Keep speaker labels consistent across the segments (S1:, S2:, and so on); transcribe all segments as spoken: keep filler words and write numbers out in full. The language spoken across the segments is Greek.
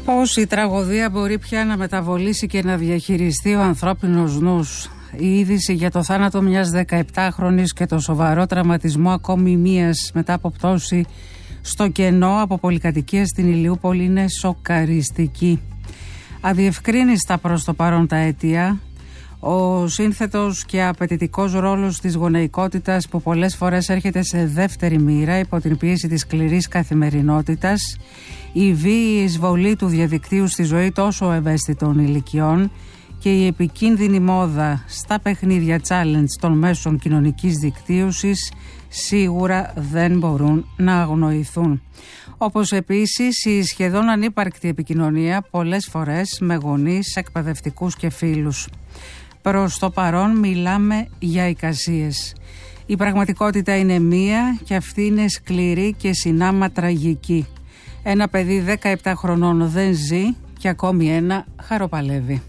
S1: Πώς η τραγωδία μπορεί πια να μεταβολήσει και να διαχειριστεί ο ανθρώπινος νους. Η είδηση για το θάνατο μιας δεκαεπτάχρονης και το σοβαρό τραυματισμό ακόμη μίας μετά από πτώση στο κενό από πολυκατοικία στην Ηλιούπολη είναι σοκαριστική. Αδιευκρίνιστα προς το παρόν τα αίτια, ο σύνθετος και απαιτητικός ρόλος της γονεϊκότητας που πολλές φορές έρχεται σε δεύτερη μοίρα υπό την πίεση της σκληρής καθημερινότητας, η βίαιη εισβολή του διαδικτύου στη ζωή τόσο ευαίσθητων ηλικιών και η επικίνδυνη μόδα στα παιχνίδια challenge των μέσων κοινωνικής δικτύωσης σίγουρα δεν μπορούν να αγνοηθούν. Όπως επίσης η σχεδόν ανύπαρκτη επικοινωνία πολλές φορές με γονείς, εκπαιδευτικούς και φίλους. Προς το παρόν μιλάμε για εικασίες. Η πραγματικότητα είναι μία και αυτή είναι σκληρή και συνάμα τραγική. Ένα παιδί δεκαεπτά χρονών δεν ζει και ακόμη ένα χαροπαλεύει.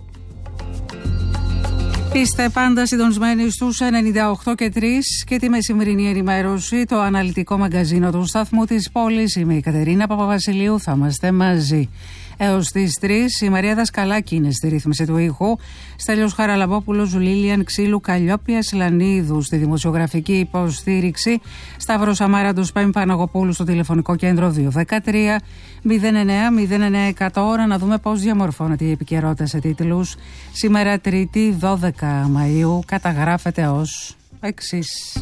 S1: Είστε πάντα συντονισμένοι στους ενενήντα οκτώ και τρία και τη μεσημερινή ενημέρωση, το αναλυτικό μαγκαζίνο του σταθμού της πόλης. Είμαι η Κατερίνα Παπαβασιλείου, θα είμαστε μαζί έως τις τρεις. Η Μαρία Δασκαλάκη είναι στη ρύθμιση του ήχου. Στέλιος Χαραλαμπόπουλος, Λίλιαν Ξύλου, Καλλιόπια Σλανίδου στη δημοσιογραφική υποστήριξη. Σταύρος Αμάραντος, Πέμπη Παναγοπούλου στο τηλεφωνικό κέντρο δύο ένα τρία μηδέν εννέα μηδέν εννέα εκατό. Ώρα να δούμε πώς διαμορφώνεται η επικαιρότητα σε τίτλους. Σήμερα Τρίτη δώδεκα Μαΐου καταγράφεται ως εξής.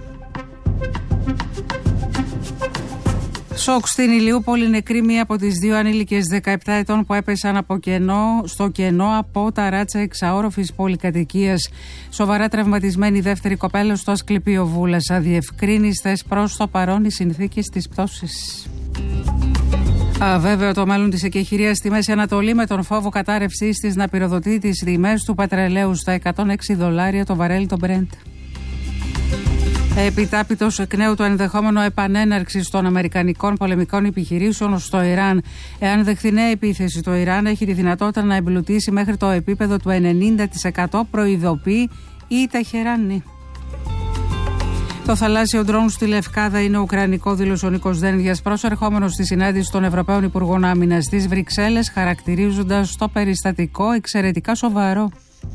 S1: Σοκ στην Ηλιούπολη, νεκρή μία από τις δύο ανήλικες δεκαεπτά ετών που έπεσαν από κενό, στο κενό από ταράτσα εξαόροφης πολυκατοικίας. Σοβαρά τραυματισμένη δεύτερη κοπέλα στο Ασκληπείο Βούλας. Αδιευκρίνιστες προς το παρόν οι συνθήκες της πτώσης. Αβέβαιο το μέλλον της εκεχηρίας στη Μέση Ανατολή, με τον φόβο κατάρρευσής της να πυροδοτεί τις τιμές του πετρελαίου στα εκατόν έξι δολάρια το βαρέλι το Brent. Επιτάπητος εκ νέου το ενδεχόμενο επανέναρξης των αμερικανικών πολεμικών επιχειρήσεων στο Ιράν. Εάν δεχθεί νέα επίθεση, το Ιράν έχει τη δυνατότητα να εμπλουτίσει μέχρι το επίπεδο του ενενήντα τοις εκατό, προειδοποιεί η Τεχεράνη. Το θαλάσσιο ντρόουν στη Λευκάδα είναι ο ουκρανικό, δήλωσε ο Νίκος Δένδιας, προσερχόμενος στη συνάντηση των Ευρωπαίων Υπουργών Άμυνας στις Βρυξέλλες, χαρακτηρίζοντας το περιστατικό εξαιρετικά σοβαρό.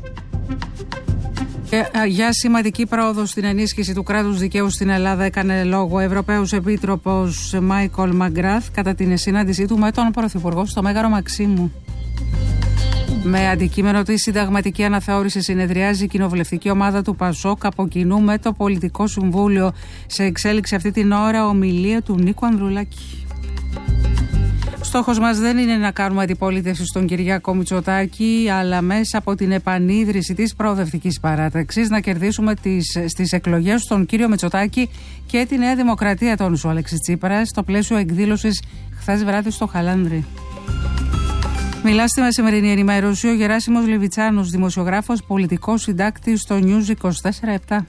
S1: Για σημαντική πρόοδο στην ενίσχυση του κράτους δικαίου στην Ελλάδα έκανε λόγο ο Ευρωπαίος Επίτροπος Μάικολ Μαγκράθ κατά την συνάντησή του με τον Πρωθυπουργό στο Μέγαρο Μαξίμου. Με αντικείμενο τη συνταγματική αναθεώρηση συνεδριάζει η κοινοβουλευτική ομάδα του ΠΑΣΟΚ από κοινού με το Πολιτικό Συμβούλιο. Σε εξέλιξη αυτή την ώρα ομιλία του Νίκου Ανδρουλάκη. Στόχος μας δεν είναι να κάνουμε αντιπολίτευση στον Κυριάκο Μητσοτάκη, αλλά μέσα από την επανίδρυση της προοδευτικής παράταξης να κερδίσουμε τις, στις εκλογές τον κύριο Μητσοτάκη και τη Νέα Δημοκρατία, τόνισε ο Αλέξης Τσίπρας στο πλαίσιο εκδήλωσης χθες βράδυ στο Χαλάνδρι. Μιλά στη μεσημερινή ενημέρωση ο Γεράσιμος Λιβιτσάνος, δημοσιογράφος, πολιτικός συντάκτης στο News είκοσι τέσσερα επτά.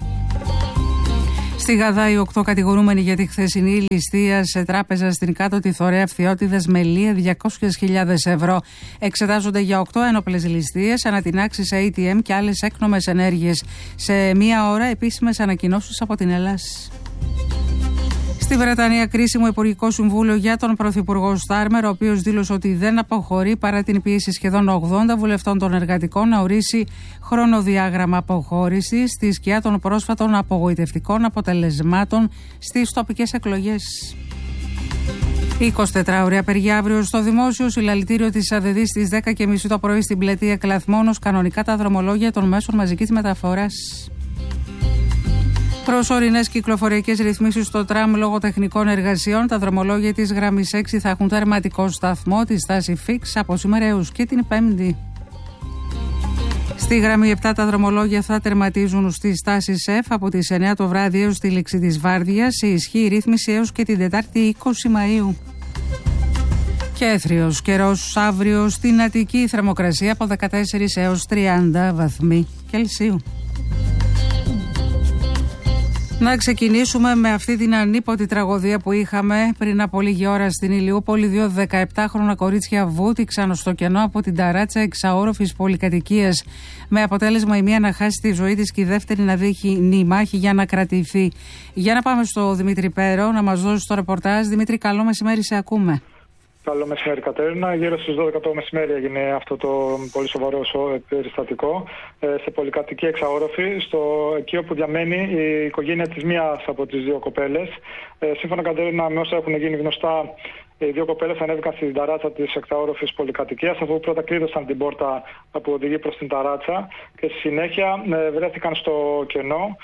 S1: Στη Γαδά, οι οκτώ κατηγορούμενοι για τη χθεσινή ληστεία σε τράπεζα στην Κάτωτη Θωρέα Φθιώτιδες με λία διακόσιες χιλιάδες ευρώ εξετάζονται για οκτώ ένοπλες ληστείες, ανατινάξεις σε έι τι εμ και άλλες έκνομες ενέργειες. Σε μία ώρα επίσημες ανακοινώσεις από την Ελλάς. Στη Βρετανία, κρίσιμο Υπουργικό Συμβούλιο για τον Πρωθυπουργό Στάρμερ, ο οποίος δήλωσε ότι δεν αποχωρεί παρά την πίεση σχεδόν ογδόντα βουλευτών των εργατικών να ωρίσει χρονοδιάγραμμα αποχώρησης στη σκιά των πρόσφατων απογοητευτικών αποτελεσμάτων στις τοπικές εκλογές. εικοσιτετράωρη απεργία αύριο στο δημόσιο συλλαλητήριο της ΑΔΕΔΗ στις δέκα και μισή το πρωί στην πλατεία Κλαθμόνος, κανονικά τα δρομολόγια των μέσων μαζικής μεταφοράς. Προσωρινές κυκλοφοριακές ρυθμίσεις στο τραμ λόγω τεχνικών εργασιών. Τα δρομολόγια της γραμμής έξι θα έχουν τερματικό σταθμό, τη στάση φίξ από σήμερα έως και την Πέμπτη. Στη γραμμή επτά τα δρομολόγια θα τερματίζουν στη στάση ΣΕΦ από τις εννέα το βράδυ έως τη λήξη της βάρδιας. Η ισχύει ρύθμιση έως και την Τετάρτη είκοσι Μαΐου. Και έθριος καιρός αύριο στην Αττική, θερμοκρασία από δεκατέσσερα έως τριάντα βαθμοί Κελσίου. Να ξεκινήσουμε με αυτή την ανίποτη τραγωδία που είχαμε πριν από λίγη ώρα στην Ηλιούπολη. Δύο δεκαεπτάχρονα κορίτσια βούτυξαν στο κενό από την ταράτσα εξαόροφης πολυκατοικίας, με αποτέλεσμα η μία να χάσει τη ζωή της και η δεύτερη να δείχνει μάχη για να κρατηθεί. Για να πάμε στο Δημήτρη Πέρο να μας δώσει το ρεπορτάζ. Δημήτρη, καλό μεσημέρι, σε ακούμε.
S2: Καλό μεσημέρι, Κατερίνα. Γύρω στις δώδεκα το μεσημέρι έγινε αυτό το πολύ σοβαρό περιστατικό σε πολυκατοικία εξαόροφη, στο, εκεί όπου διαμένει η οικογένεια της μίας από τις δύο κοπέλες. Σύμφωνα, Κατερίνα, με όσα έχουν γίνει γνωστά, οι δύο κοπέλες ανέβηκαν στην ταράτσα της εξαόροφης πολυκατοικίας, αφού πρώτα κλείδωσαν την πόρτα που οδηγεί προς την ταράτσα και στη συνέχεια βρέθηκαν στο κενό.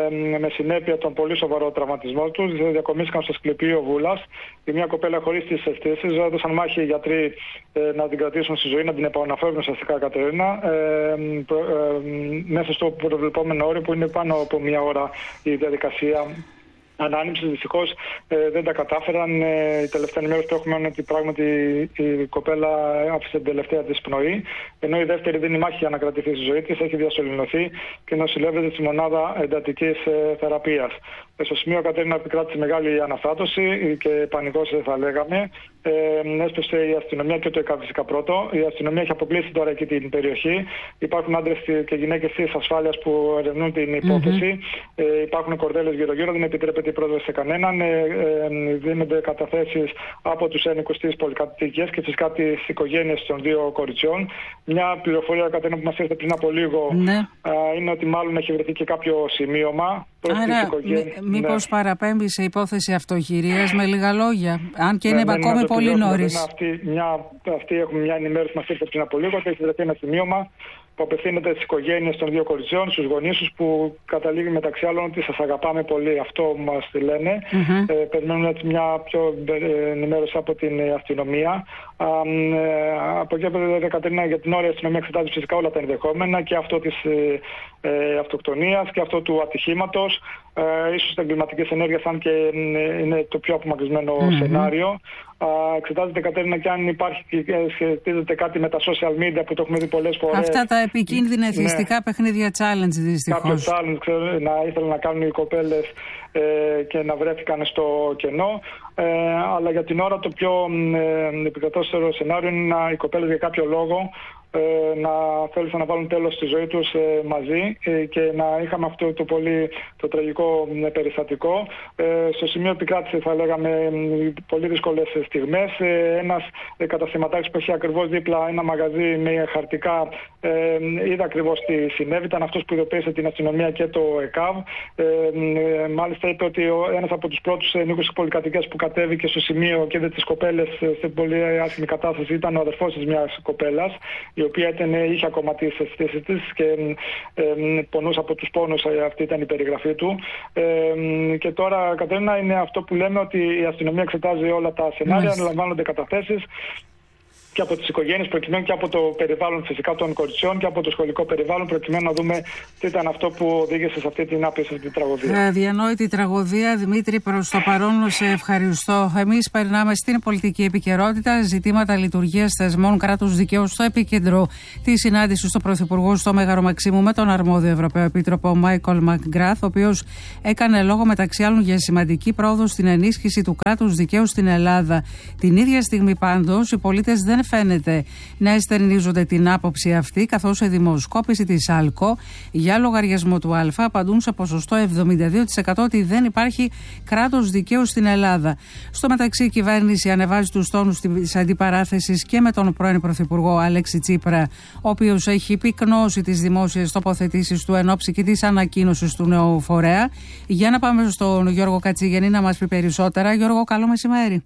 S2: Με συνέπεια τον πολύ σοβαρό τραυματισμό τους, διακομίστηκαν στο Ασκληπείο Βούλας. Η μία κοπέλα χωρίς τις αισθήσεις, έδωσαν μάχη οι γιατροί να την κρατήσουν στη ζωή, να την επαναφέρουν ουσιαστικά, Κατερίνα, ε, προ, ε, μέσα στο προβλεπόμενο όριο που είναι πάνω από μία ώρα η διαδικασία ανάνυψης. Δυστυχώς ε, δεν τα κατάφεραν. Ε, η τελευταία ενημέρωση που έχουμε είναι ότι πράγματι η κοπέλα άφησε την τελευταία της πνοή, ενώ η δεύτερη δίνει μάχη για να κρατηθεί στη ζωή της, έχει διασωληνωθεί και νοσηλεύεται στη μονάδα εντατικής ε, θεραπείας. Ε, στο σημείο, Κατερίνα, επικράτησε μεγάλη αναστάτωση και πανικός, θα λέγαμε. Ε, έσπευσε η αστυνομία και το ΕΚΑΒ φυσικά πρώτο. Η αστυνομία έχει αποκλείσει τώρα εκεί την περιοχή. Υπάρχουν άντρες και γυναίκες της ασφάλειας που ερευνούν την υπόθεση. Mm-hmm. Ε, υπάρχουν κορδέλες γύρω-γύρω, δεν επιτρέπεται η πρόσβαση σε κανέναν. Ε, ε, δίνονται καταθέσεις από τους ένοικους της πολυκατοικίας και φυσικά τις οικογένειες των δύο κοριτσιών. Μια πληροφορία, Κατερίνα, που μας ήρθε πριν από λίγο, mm-hmm. ε, είναι ότι μάλλον έχει βρεθεί και κάποιο σημείωμα.
S1: Άρα, μήπως ναι. παραπέμπει σε υπόθεση αυτοχειρίας, με λίγα λόγια, αν και είναι ναι, ακόμη πολύ νωρίς.
S2: Αυτή, μια, αυτή έχουμε μια ενημέρωση που μας ήρθε πριν από λίγο, ότι έχει βρεθεί ένα σημείωμα που απευθύνεται στις οικογένειες των δύο κοριτσιών, στους γονείς τους, που καταλήγει μεταξύ άλλων ότι σας αγαπάμε πολύ. Αυτό μας λένε. Mm-hmm. Ε, περιμένουμε μια πιο ενημέρωση από την αστυνομία. Α, ε, από εκεί πέρα, Κατερίνα, για την ώρα η αστυνομία εξετάζει φυσικά όλα τα ενδεχόμενα, και αυτό της ε, ε, αυτοκτονίας και αυτό του ατυχήματος. Ε, ίσως τα εγκληματικές ενέργειες, αν και ε, είναι το πιο απομακρυσμένο mm-hmm. σενάριο. Uh, εξετάζεται, Κατερίνα, και αν υπάρχει και σχετίζεται κάτι με τα social media που το έχουμε δει πολλές φορές.
S1: Αυτά τα επικίνδυνα εθιστικά ναι. παιχνίδια challenge, δυστυχώς.
S2: Κάποιο challenge, ξέρω, να ήθελαν να κάνουν οι κοπέλες ε, και να βρέθηκαν στο κενό. Ε, αλλά για την ώρα το πιο ε, επικρατώστερο σενάριο είναι να οι κοπέλες για κάποιο λόγο Ε, να θέλησαν να βάλουν τέλος στη ζωή τους ε, μαζί ε, και να είχαμε αυτό το πολύ το τραγικό ε, περιστατικό. Ε, στο σημείο επικράτησε, θα λέγαμε, πολύ δύσκολες στιγμές. Ε, ένας ε, καταστηματάρχης που έχει ακριβώς δίπλα ένα μαγαζί με χαρτικά ε, είδε ακριβώς τι συνέβη. Ήταν αυτός που ειδοποίησε την αστυνομία και το ΕΚΑΒ. Ε, ε, μάλιστα είπε ότι ο, ένας από τους πρώτους νοικούς της πολυκατοικίας που κατέβηκε στο σημείο και είδε τις κοπέλες σε πολύ άσχημη κατάσταση ήταν ο αδερφός της μιας κοπέλας, η οποία ήταν, είχε ακόμα τις αισθήσεις της και ε, πονούσε από τους πόνους. Αυτή ήταν η περιγραφή του. Ε, και τώρα, Κατερίνα, είναι αυτό που λέμε, ότι η αστυνομία εξετάζει όλα τα σενάρια, αναλαμβάνονται καταθέσεις και από τις οικογένειες προκειμένου και από το περιβάλλον φυσικά των κοριτσιών και από το σχολικό περιβάλλον, προκειμένου να δούμε τι ήταν αυτό που οδήγησε σε αυτή την άπειρη τραγωδία.
S1: Ε, διανόητη τραγωδία. Δημήτρη, προς το παρόν σε ευχαριστώ. Εμείς περνάμε στην πολιτική επικαιρότητα. Ζητήματα λειτουργίας θεσμών κράτους δικαίου στο επίκεντρο της συνάντησης του Πρωθυπουργού στο Μέγαρο Μαξίμου με τον αρμόδιο Ευρωπαίο Επίτροπο Μάικολ Μακγκράθ, ο οποίος έκανε λόγο μεταξύ άλλων για σημαντική πρόοδο στην ενίσχυση του κράτους δικαίου στην Ελλάδα. Την ίδια στιγμή, πάντως, οι πολίτες δεν φαίνεται να εστερνίζονται την άποψη αυτή, καθώς η δημοσκόπηση της ΑΛΚΟ για λογαριασμό του Α απαντούν σε ποσοστό εβδομήντα δύο τοις εκατό ότι δεν υπάρχει κράτος δικαίου στην Ελλάδα. Στο μεταξύ, η κυβέρνηση ανεβάζει τους τόνους της αντιπαράθεσης και με τον πρώην Πρωθυπουργό Αλέξη Τσίπρα, ο οποίος έχει πυκνώσει τις δημόσιες τοποθετήσεις του εν ώψη και της ανακοίνωσης του νέου φορέα. Για να πάμε στον Γιώργο Κατσιγενή να μας πει περισσότερα. Γιώργο, καλό μεσημέρι.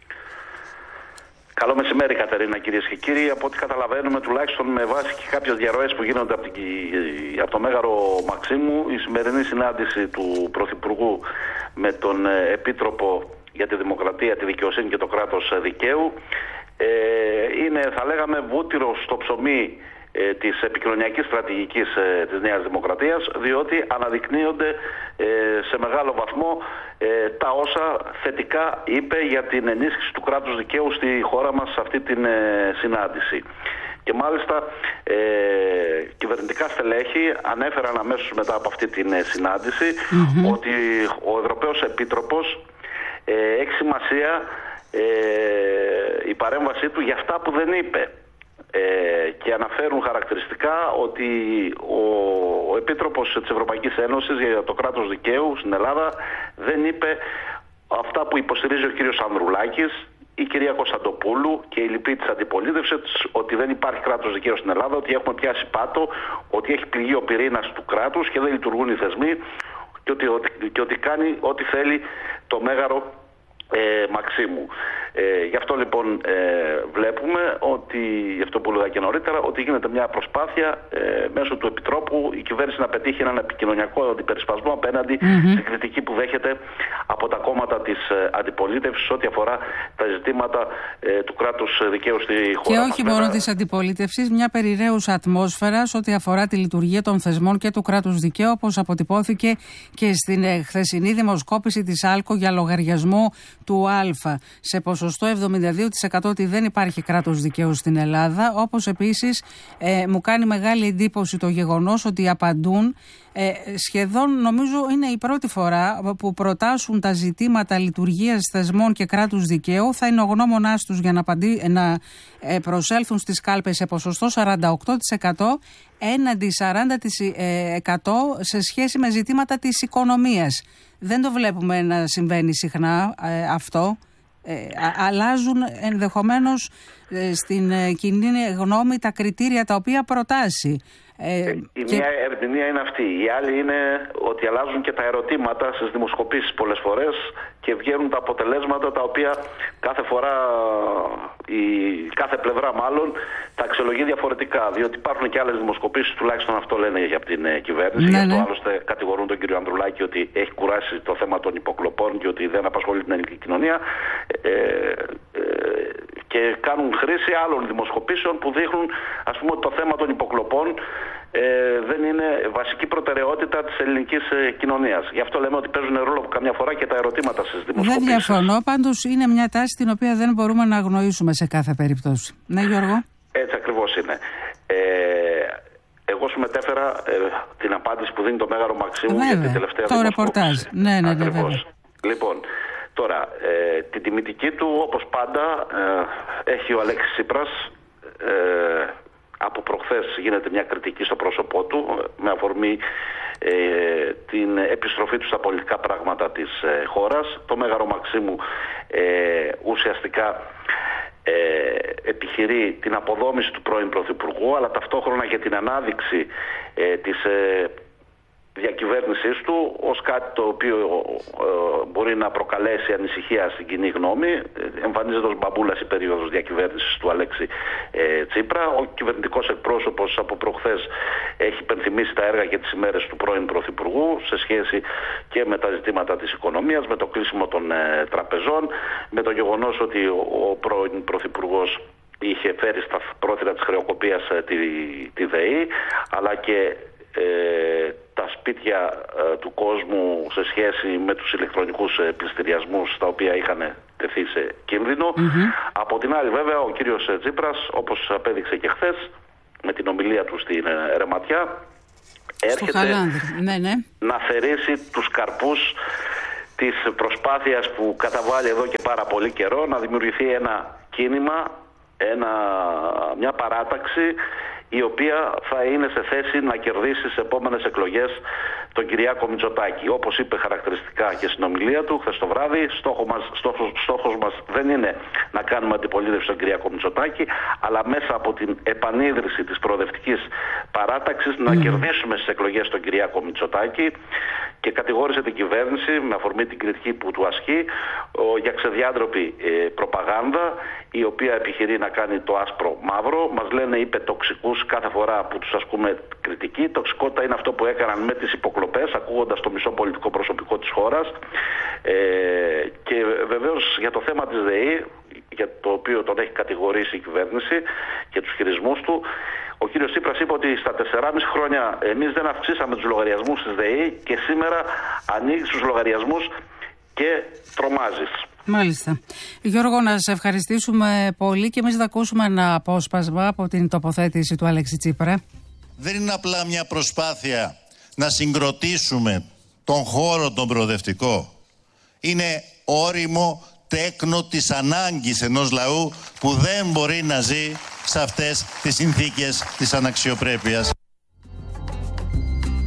S3: Καλό μεσημέρι, Κατερίνα, κυρίες και κύριοι. Από ό,τι καταλαβαίνουμε, τουλάχιστον με βάση και κάποιες διαρροές που γίνονται από, την, από το Μέγαρο Μαξίμου, η σημερινή συνάντηση του Πρωθυπουργού με τον Επίτροπο για τη Δημοκρατία, τη Δικαιοσύνη και το κράτος δικαίου ε, είναι, θα λέγαμε, βούτυρο στο ψωμί ε, της επικοινωνιακής στρατηγικής ε, της Νέας Δημοκρατίας, διότι αναδεικνύονται ε, σε μεγάλο βαθμό ε, τα όσα θετικά είπε για την ενίσχυση του κράτους δικαίου στη χώρα μας σε αυτή την ε, συνάντηση. Και μάλιστα ε, κυβερνητικά στελέχη ανέφεραν αμέσως μετά από αυτή την ε, συνάντηση mm-hmm. ότι ο Ευρωπαίος Επίτροπος ε, έχει σημασία ε, η παρέμβασή του για αυτά που δεν είπε. Ε, και αναφέρουν χαρακτηριστικά ότι ο, ο Επίτροπος της Ευρωπαϊκής Ένωσης για το κράτος δικαίου στην Ελλάδα δεν είπε αυτά που υποστηρίζει ο κύριος Ανδρουλάκης η κυρία Κωνσταντοπούλου και η λοιποί της αντιπολίτευσης ότι δεν υπάρχει κράτος δικαίου στην Ελλάδα, ότι έχουμε πιάσει πάτο, ότι έχει πληγεί ο πυρήνας του κράτους και δεν λειτουργούν οι θεσμοί και ότι, ότι, και ότι κάνει ό,τι θέλει το μέγαρο ε, Μαξίμου. Ε, γι' αυτό λοιπόν ε, βλέπουμε ότι, γι' αυτό που έλεγα και νωρίτερα, ότι γίνεται μια προσπάθεια ε, μέσω του Επιτρόπου η κυβέρνηση να πετύχει έναν επικοινωνιακό αντιπερισπασμό απέναντι mm-hmm. στην κριτική που δέχεται από τα κόμματα της ε, αντιπολίτευσης ό,τι αφορά τα ζητήματα ε, του κράτους δικαίου στη χώρα.
S1: Και όχι μόνο της αντιπολίτευσης, μια περιραίουσα ατμόσφαιρα ό,τι αφορά τη λειτουργία των θεσμών και του κράτους δικαίου, όπως αποτυπώθηκε και στην ε, χθεσινή δημοσκόπηση της ΑΛΚΟ για λογαριασμό του Α. Σε ποσοστό εβδομήντα δύο τοις εκατό ότι δεν υπάρχει κράτος δικαίου στην Ελλάδα, όπως επίσης ε, μου κάνει μεγάλη εντύπωση το γεγονός ότι απαντούν ε, σχεδόν, νομίζω είναι η πρώτη φορά που προτάσουν τα ζητήματα λειτουργίας θεσμών και κράτους δικαίου, θα είναι ο γνώμονάς τους για να, απαντή, να ε, προσέλθουν στις κάλπες σε ποσοστό σαράντα οκτώ τοις εκατό έναντι σαράντα τοις εκατό σε σχέση με ζητήματα της οικονομίας. Δεν το βλέπουμε να συμβαίνει συχνά ε, αυτό. Ε, α, αλλάζουν ενδεχομένως ε, στην ε, κοινή γνώμη τα κριτήρια τα οποία προτάσει.
S3: Ε, η και... μία ερμηνεία είναι αυτή. Η άλλη είναι ότι αλλάζουν και τα ερωτήματα στις δημοσκοπήσεις πολλές φορές και βγαίνουν τα αποτελέσματα τα οποία κάθε φορά, η κάθε πλευρά μάλλον, τα αξιολογεί διαφορετικά. Διότι υπάρχουν και άλλες δημοσκοπήσεις, τουλάχιστον αυτό λένε για την ε, κυβέρνηση. Ναι, γι' αυτό ναι. άλλωστε κατηγορούν τον κύριο Ανδρουλάκη ότι έχει κουράσει το θέμα των υποκλοπών και ότι δεν απασχολεί την ελληνική κοινωνία. Ε, ε, και κάνουν χρήση άλλων δημοσκοπήσεων που δείχνουν, ας πούμε, ότι το θέμα των υποκλοπών ε, δεν είναι βασική προτεραιότητα της ελληνικής ε, κοινωνίας. Γι' αυτό λέμε ότι παίζουν ρόλο καμιά φορά και τα ερωτήματα στις δημοσκοπήσεις.
S1: Δεν διαφωνώ, πάντως είναι μια τάση την οποία δεν μπορούμε να αγνοήσουμε σε κάθε περίπτωση. Ναι, Γιώργο.
S3: Έτσι ακριβώς είναι. Ε, εγώ σου μετέφερα ε, την απάντηση που δίνει το Μέγαρο Μαξίμου για την τελευταία
S1: το ρεπορτάζ. Ναι, ναι, ναι, βέβαια.
S3: Λοιπόν, τώρα, ε, την τιμητική του, όπως πάντα, ε, έχει ο Αλέξης Τσίπρας. Ε, από προχθές γίνεται μια κριτική στο πρόσωπό του, με αφορμή ε, την επιστροφή του στα πολιτικά πράγματα της ε, χώρας. Το Μέγαρο Μαξίμου ε, ουσιαστικά ε, επιχειρεί την αποδόμηση του πρώην Πρωθυπουργού, αλλά ταυτόχρονα και την ανάδειξη ε, της ε, διακυβέρνησής του ως κάτι το οποίο ε, μπορεί να προκαλέσει ανησυχία στην κοινή γνώμη. Εμφανίζεται ως μπαμπούλας η περίοδος διακυβέρνησης του Αλέξη ε, Τσίπρα. Ο κυβερνητικός εκπρόσωπος από προχθές έχει υπενθυμίσει τα έργα και τις ημέρες του πρώην Πρωθυπουργού σε σχέση και με τα ζητήματα της οικονομίας, με το κλείσιμο των ε, τραπεζών, με το γεγονός ότι ο, ο πρώην Πρωθυπουργός είχε φέρει στα πρόθυρα της χρεοκοπίας ε, τη, τη ΔΕΗ, αλλά και Ε, τα σπίτια ε, του κόσμου σε σχέση με τους ηλεκτρονικούς ε, πληστηριασμούς τα οποία είχαν τεθεί σε κίνδυνο. Mm-hmm. Από την άλλη βέβαια ο κύριος Τσίπρας, όπως απέδειξε και χθες με την ομιλία του στην ε, Ρεματιά, έρχεται
S1: ναι, ναι.
S3: να θερήσει τους καρπούς της προσπάθειας που καταβάλει εδώ και πάρα πολύ καιρό να δημιουργηθεί ένα κίνημα, ένα, μια παράταξη η οποία θα είναι σε θέση να κερδίσει στις επόμενες εκλογές τον Κυριάκο Μητσοτάκη. Όπως είπε χαρακτηριστικά και στην ομιλία του χθες το βράδυ, στόχο μας, στόχος, στόχος μας δεν είναι να κάνουμε αντιπολίτευση στον Κυριάκο Μητσοτάκη, αλλά μέσα από την επανίδρυση της προοδευτικής παράταξης mm. να κερδίσουμε στις εκλογές τον Κυριάκο Μητσοτάκη, και κατηγόρησε την κυβέρνηση με αφορμή την κριτική που του ασκεί ο, για ξεδιάντροπη ε, προπαγάνδα, η οποία επιχειρεί να κάνει το άσπρο μαύρο. Μας λένε, είπε, τοξικούς κάθε φορά που τους ασκούμε κριτική. Τοξικότητα είναι αυτό που έκαναν με τις υποκλοπές, ακούγοντας το μισό πολιτικό προσωπικό της χώρας. Ε, και βεβαίως για το θέμα της ΔΕΗ, για το οποίο τον έχει κατηγορήσει η κυβέρνηση και τους χειρισμούς του, ο κύριος Τσίπρας είπε ότι στα τεσσεράμισι χρόνια εμείς δεν αυξήσαμε τους λογαριασμούς της ΔΕΗ και σήμερα ανοίγει τους λογαριασμούς και τρομάζεις.
S1: Μάλιστα. Γιώργο, να σε ευχαριστήσουμε πολύ και εμείς θα ακούσουμε ένα απόσπασμα από την τοποθέτηση του Αλέξη Τσίπρα.
S4: Δεν είναι απλά μια προσπάθεια να συγκροτήσουμε τον χώρο τον προοδευτικό. Είναι όριμο τέκνο της ανάγκης ενός λαού που δεν μπορεί να ζει σε αυτές τις συνθήκες της αναξιοπρέπειας.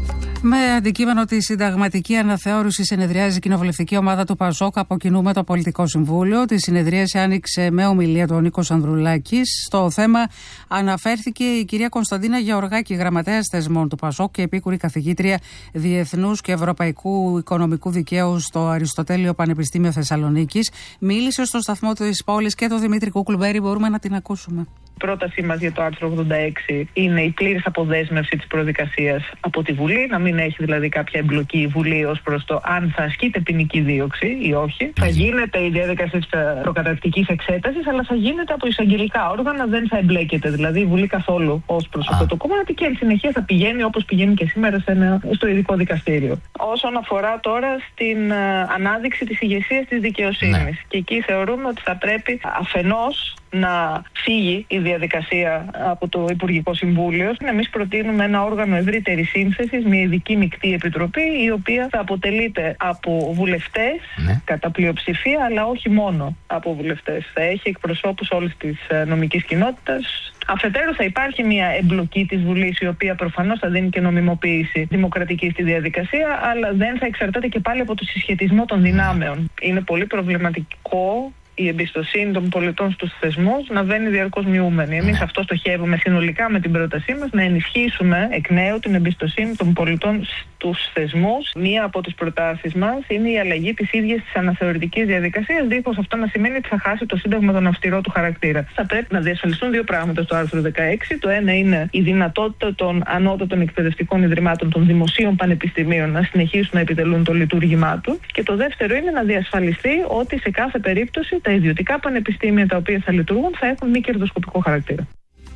S1: Με αντικείμενο τη συνταγματική αναθεώρηση συνεδριάζει η κοινοβουλευτική ομάδα του ΠΑΣΟΚ από κοινού με το Πολιτικό Συμβούλιο. Τη συνεδρίαση άνοιξε με ομιλία του ο Νίκος Ανδρουλάκης. Στο θέμα αναφέρθηκε η κυρία Κωνσταντίνα Γεωργάκη, γραμματέας θεσμών του ΠΑΣΟΚ και επίκουρη καθηγήτρια Διεθνούς και Ευρωπαϊκού Οικονομικού Δικαίου στο Αριστοτέλειο Πανεπιστήμιο Θεσσαλονίκης. Μίλησε στο σταθμό της πόλης και το Δημήτρη Κουκλουμπέρη. Μπορούμε να την ακούσουμε.
S5: Η πρότασή μας για το άρθρο ογδόντα έξι είναι η πλήρης αποδέσμευση της προδικασίας από τη Βουλή, να μην έχει δηλαδή κάποια εμπλοκή η Βουλή ως προς το αν θα ασκείται ποινική δίωξη ή όχι. Θα γίνεται η διαδικασία της προκαταρκτικής εξέτασης, αλλά θα γίνεται από εισαγγελικά όργανα, δεν θα εμπλέκεται δηλαδή η Βουλή καθόλου ως προς αυτό το κομμάτι και εν συνεχεία θα πηγαίνει όπως πηγαίνει και σήμερα σε ένα, στο ειδικό δικαστήριο. Όσον αφορά τώρα στην ανάδειξη της ηγεσίας της δικαιοσύνης, ναι. Και εκεί θεωρούμε ότι θα πρέπει αφενός να φύγει η διαδικασία από το Υπουργικό Συμβούλιο. Εμείς προτείνουμε ένα όργανο ευρύτερης σύνθεσης, μια ειδική μεικτή επιτροπή, η οποία θα αποτελείται από βουλευτές, ναι. Κατά πλειοψηφία, αλλά όχι μόνο από βουλευτές. Θα έχει εκπροσώπους όλης της νομικής κοινότητας. Αφετέρου θα υπάρχει μια εμπλοκή της Βουλής, η οποία προφανώς θα δίνει και νομιμοποίηση δημοκρατική στη διαδικασία, αλλά δεν θα εξαρτάται και πάλι από το συσχετισμό των δυνάμεων. Είναι πολύ προβληματικό η εμπιστοσύνη των πολιτών στους θεσμούς να βαίνει διαρκώς μειούμενη. Εμείς αυτό στοχεύουμε συνολικά με την πρότασή μας, να ενισχύσουμε εκ νέου την εμπιστοσύνη των πολιτών στους θεσμούς. Μία από τις προτάσεις μας είναι η αλλαγή της ίδιας της αναθεωρητικής διαδικασίας, δίχως αυτό να σημαίνει ότι θα χάσει το Σύνταγμα τον αυστηρό του χαρακτήρα. Θα πρέπει να διασφαλιστούν δύο πράγματα στο άρθρο δεκαέξι. Το ένα είναι η δυνατότητα των ανώτατων εκπαιδευτικών ιδρυμάτων, των δημοσίων πανεπιστημίων, να συνεχίσουν να επιτελούν το λειτουργήμά του. Και το δεύτερο είναι να διασφαλιστεί ότι σε κάθε περίπτωση τα ιδιωτικά πανεπιστήμια τα οποία θα λειτουργούν θα έχουν μη κερδοσκοπικό χαρακτήρα.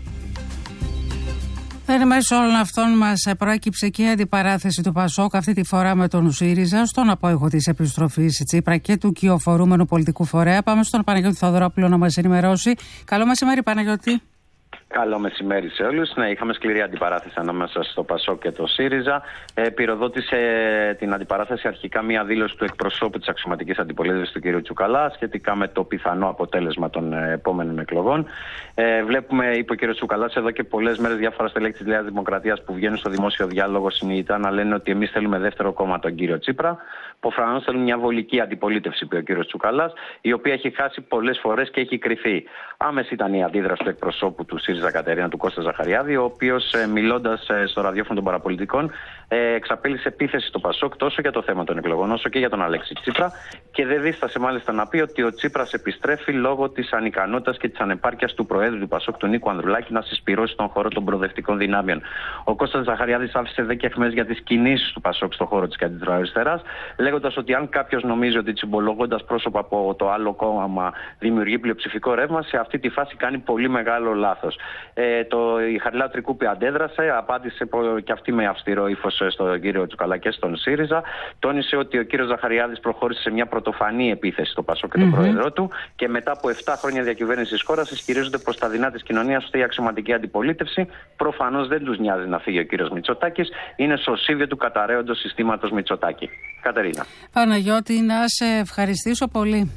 S1: Εν μέσω όλων αυτών μας προέκυψε και η αντιπαράθεση του ΠΑΣΟΚ, αυτή τη φορά με τον ΣΥΡΙΖΑ, στον απόϊχο της επιστροφής Τσίπρα και του κυοφορούμενου πολιτικού φορέα. Πάμε στον Παναγιώτη Θοδωρόπουλο να μας ενημερώσει. Καλό μεσημέρι, Παναγιώτη.
S6: Καλό μεσημέρι σε όλους. Ναι, είχαμε σκληρή αντιπαράθεση ανάμεσα στο ΠΑΣΟΚ και το ΣΥΡΙΖΑ. Ε, πυροδότησε την αντιπαράθεση αρχικά μία δήλωση του εκπροσώπου της αξιωματικής αντιπολίτευσης του κ. Τσουκαλά σχετικά με το πιθανό αποτέλεσμα των ε, επόμενων εκλογών. Ε, βλέπουμε, είπε ο κ. Τσουκαλάς, εδώ και πολλές μέρες διάφορα στελέχη της Νέας Δημοκρατίας που βγαίνουν στο δημόσιο διάλογο συνειδητά να λένε ότι εμείς θέλουμε δεύτερο κόμμα τον κ. Τσίπρα. Προφανώς θέλουν μια βολική αντιπολίτευση, είπε ο κ. Τσουκαλάς, η οποία έχει χάσει πολλές φορές και έχει κρυφεί. Άμεση ήταν η αντίδραση του εκπροσώπου του ΣΥΡΙΖΑ Κατερίνα, του Κώστα Ζαχαριάδη, ο οποίος ε, μιλώντας ε, στο ραδιόφωνο των παραπολιτικών ε, εξαπέλυσε επίθεση στο ΠΑΣΟΚ τόσο για το θέμα των εκλογών όσο και για τον Αλέξη Τσίπρα και δεν δίστασε μάλιστα να πει ότι ο Τσίπρας επιστρέφει λόγω της ανικανότητας και της ανεπάρκειας του Προέδρου του ΠΑΣΟΚ, του Νίκου Ανδρουλάκη, να συσπυρώσει τον χώρο των προοδευτικών δυνάμεων. Ο Κώστας Ζαχαριάδης άφησε δε και αιχμές για τις κινήσεις του ΠΑΣΟΚ στον χώρο της κεντροαριστεράς, λέγοντας ότι αν κάποιος νομίζει ότι τσιμπολογώντας πρόσωπα από το άλλο κόμμα δημιουργεί πλειοψηφικό ρεύμα, σε αυτή τη φάση κάνει πολύ μεγάλο λάθος. Ε, το, η Χαριλάου Τρικούπη αντέδρασε, απάντησε και αυτή με αυστηρό ύφος στον κύριο Τσουκαλά και στον ΣΥΡΙΖΑ. Τόνισε ότι ο κύριος Ζαχαριάδης προχώρησε σε μια πρωτοφανή επίθεση στο ΠΑΣΟΚ και τον mm-hmm. πρόεδρό του και μετά από επτά χρόνια διακυβέρνησης της χώρας ισχυρίζονται προς τα δεινά της κοινωνίας ώστε η αξιωματική αντιπολίτευση προφανώς δεν τους νοιάζει να φύγει ο κύριος Μητσοτάκης. Είναι σωσίβιο του καταραίοντος συστήματος Μητσοτάκη. Κατερίνα.
S1: Παναγιώτη, να σε ευχαριστήσω πολύ.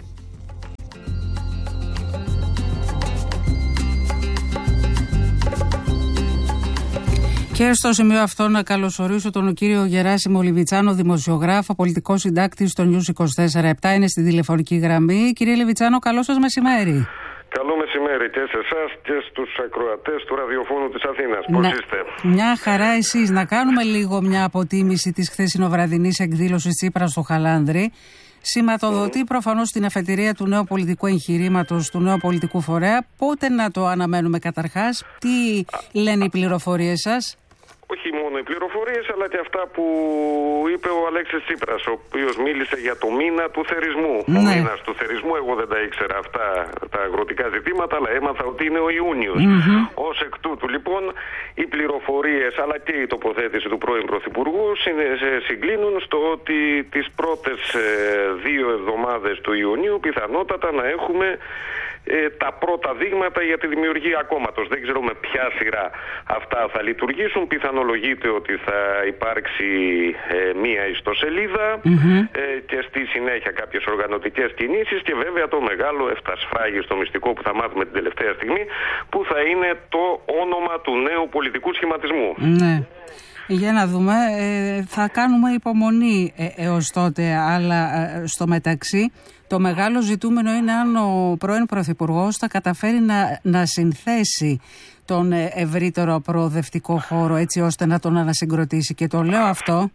S1: Και στο σημείο αυτό να καλωσορίσω τον κύριο Γεράσιμο Λιβιτσάνο, δημοσιογράφο, πολιτικό συντάκτη στο News είκοσι τέσσερα επτά. Είναι στη τηλεφωνική γραμμή. Κύριε Λιβιτσάνο, καλό σας μεσημέρι.
S7: Καλό μεσημέρι και σε εσάς και στους ακροατές του ραδιοφώνου της Αθήνας. Πώς
S1: να,
S7: είστε?
S1: Μια χαρά εσείς. Να κάνουμε λίγο μια αποτίμηση της χθεσινοβραδινής εκδήλωσης Τσίπρα στο Χαλάνδρη. Σηματοδοτεί mm. προφανώς την αφετηρία του νέου πολιτικού εγχειρήματος, του νέου πολιτικού φορέα. Πότε να το αναμένουμε καταρχάς? Τι λένε οι πληροφορίες σας?
S7: Όχι μόνο οι πληροφορίες, αλλά και αυτά που είπε ο Αλέξης Τσίπρας, ο οποίος μίλησε για το μήνα του θερισμού. Ναι. Ο μήνας του θερισμού, εγώ δεν τα ήξερα αυτά τα αγροτικά ζητήματα, αλλά έμαθα ότι είναι ο Ιούνιος. Mm-hmm. Ως εκ τούτου, λοιπόν, οι πληροφορίες, αλλά και η τοποθέτηση του πρώην Πρωθυπουργού συγκλίνουν στο ότι τις πρώτες δύο εβδομάδες του Ιουνίου πιθανότατα να έχουμε Ε, τα πρώτα δείγματα για τη δημιουργία κόμματος. Δεν ξέρω με ποια σειρά αυτά θα λειτουργήσουν. Πιθανολογείται ότι θα υπάρξει ε, μία ιστοσελίδα mm-hmm. ε, και στη συνέχεια κάποιες οργανωτικές κινήσεις και βέβαια το μεγάλο εφτασφράγιστο μυστικό που θα μάθουμε την τελευταία στιγμή, που θα είναι το όνομα του νέου πολιτικού σχηματισμού.
S1: Ναι. Για να δούμε, ε, θα κάνουμε υπομονή ε, έως τότε, αλλά ε, στο μεταξύ το μεγάλο ζητούμενο είναι αν ο πρώην Πρωθυπουργός θα καταφέρει να, να συνθέσει τον ε, ευρύτερο προοδευτικό χώρο έτσι ώστε να τον ανασυγκροτήσει. Και το λέω αυτό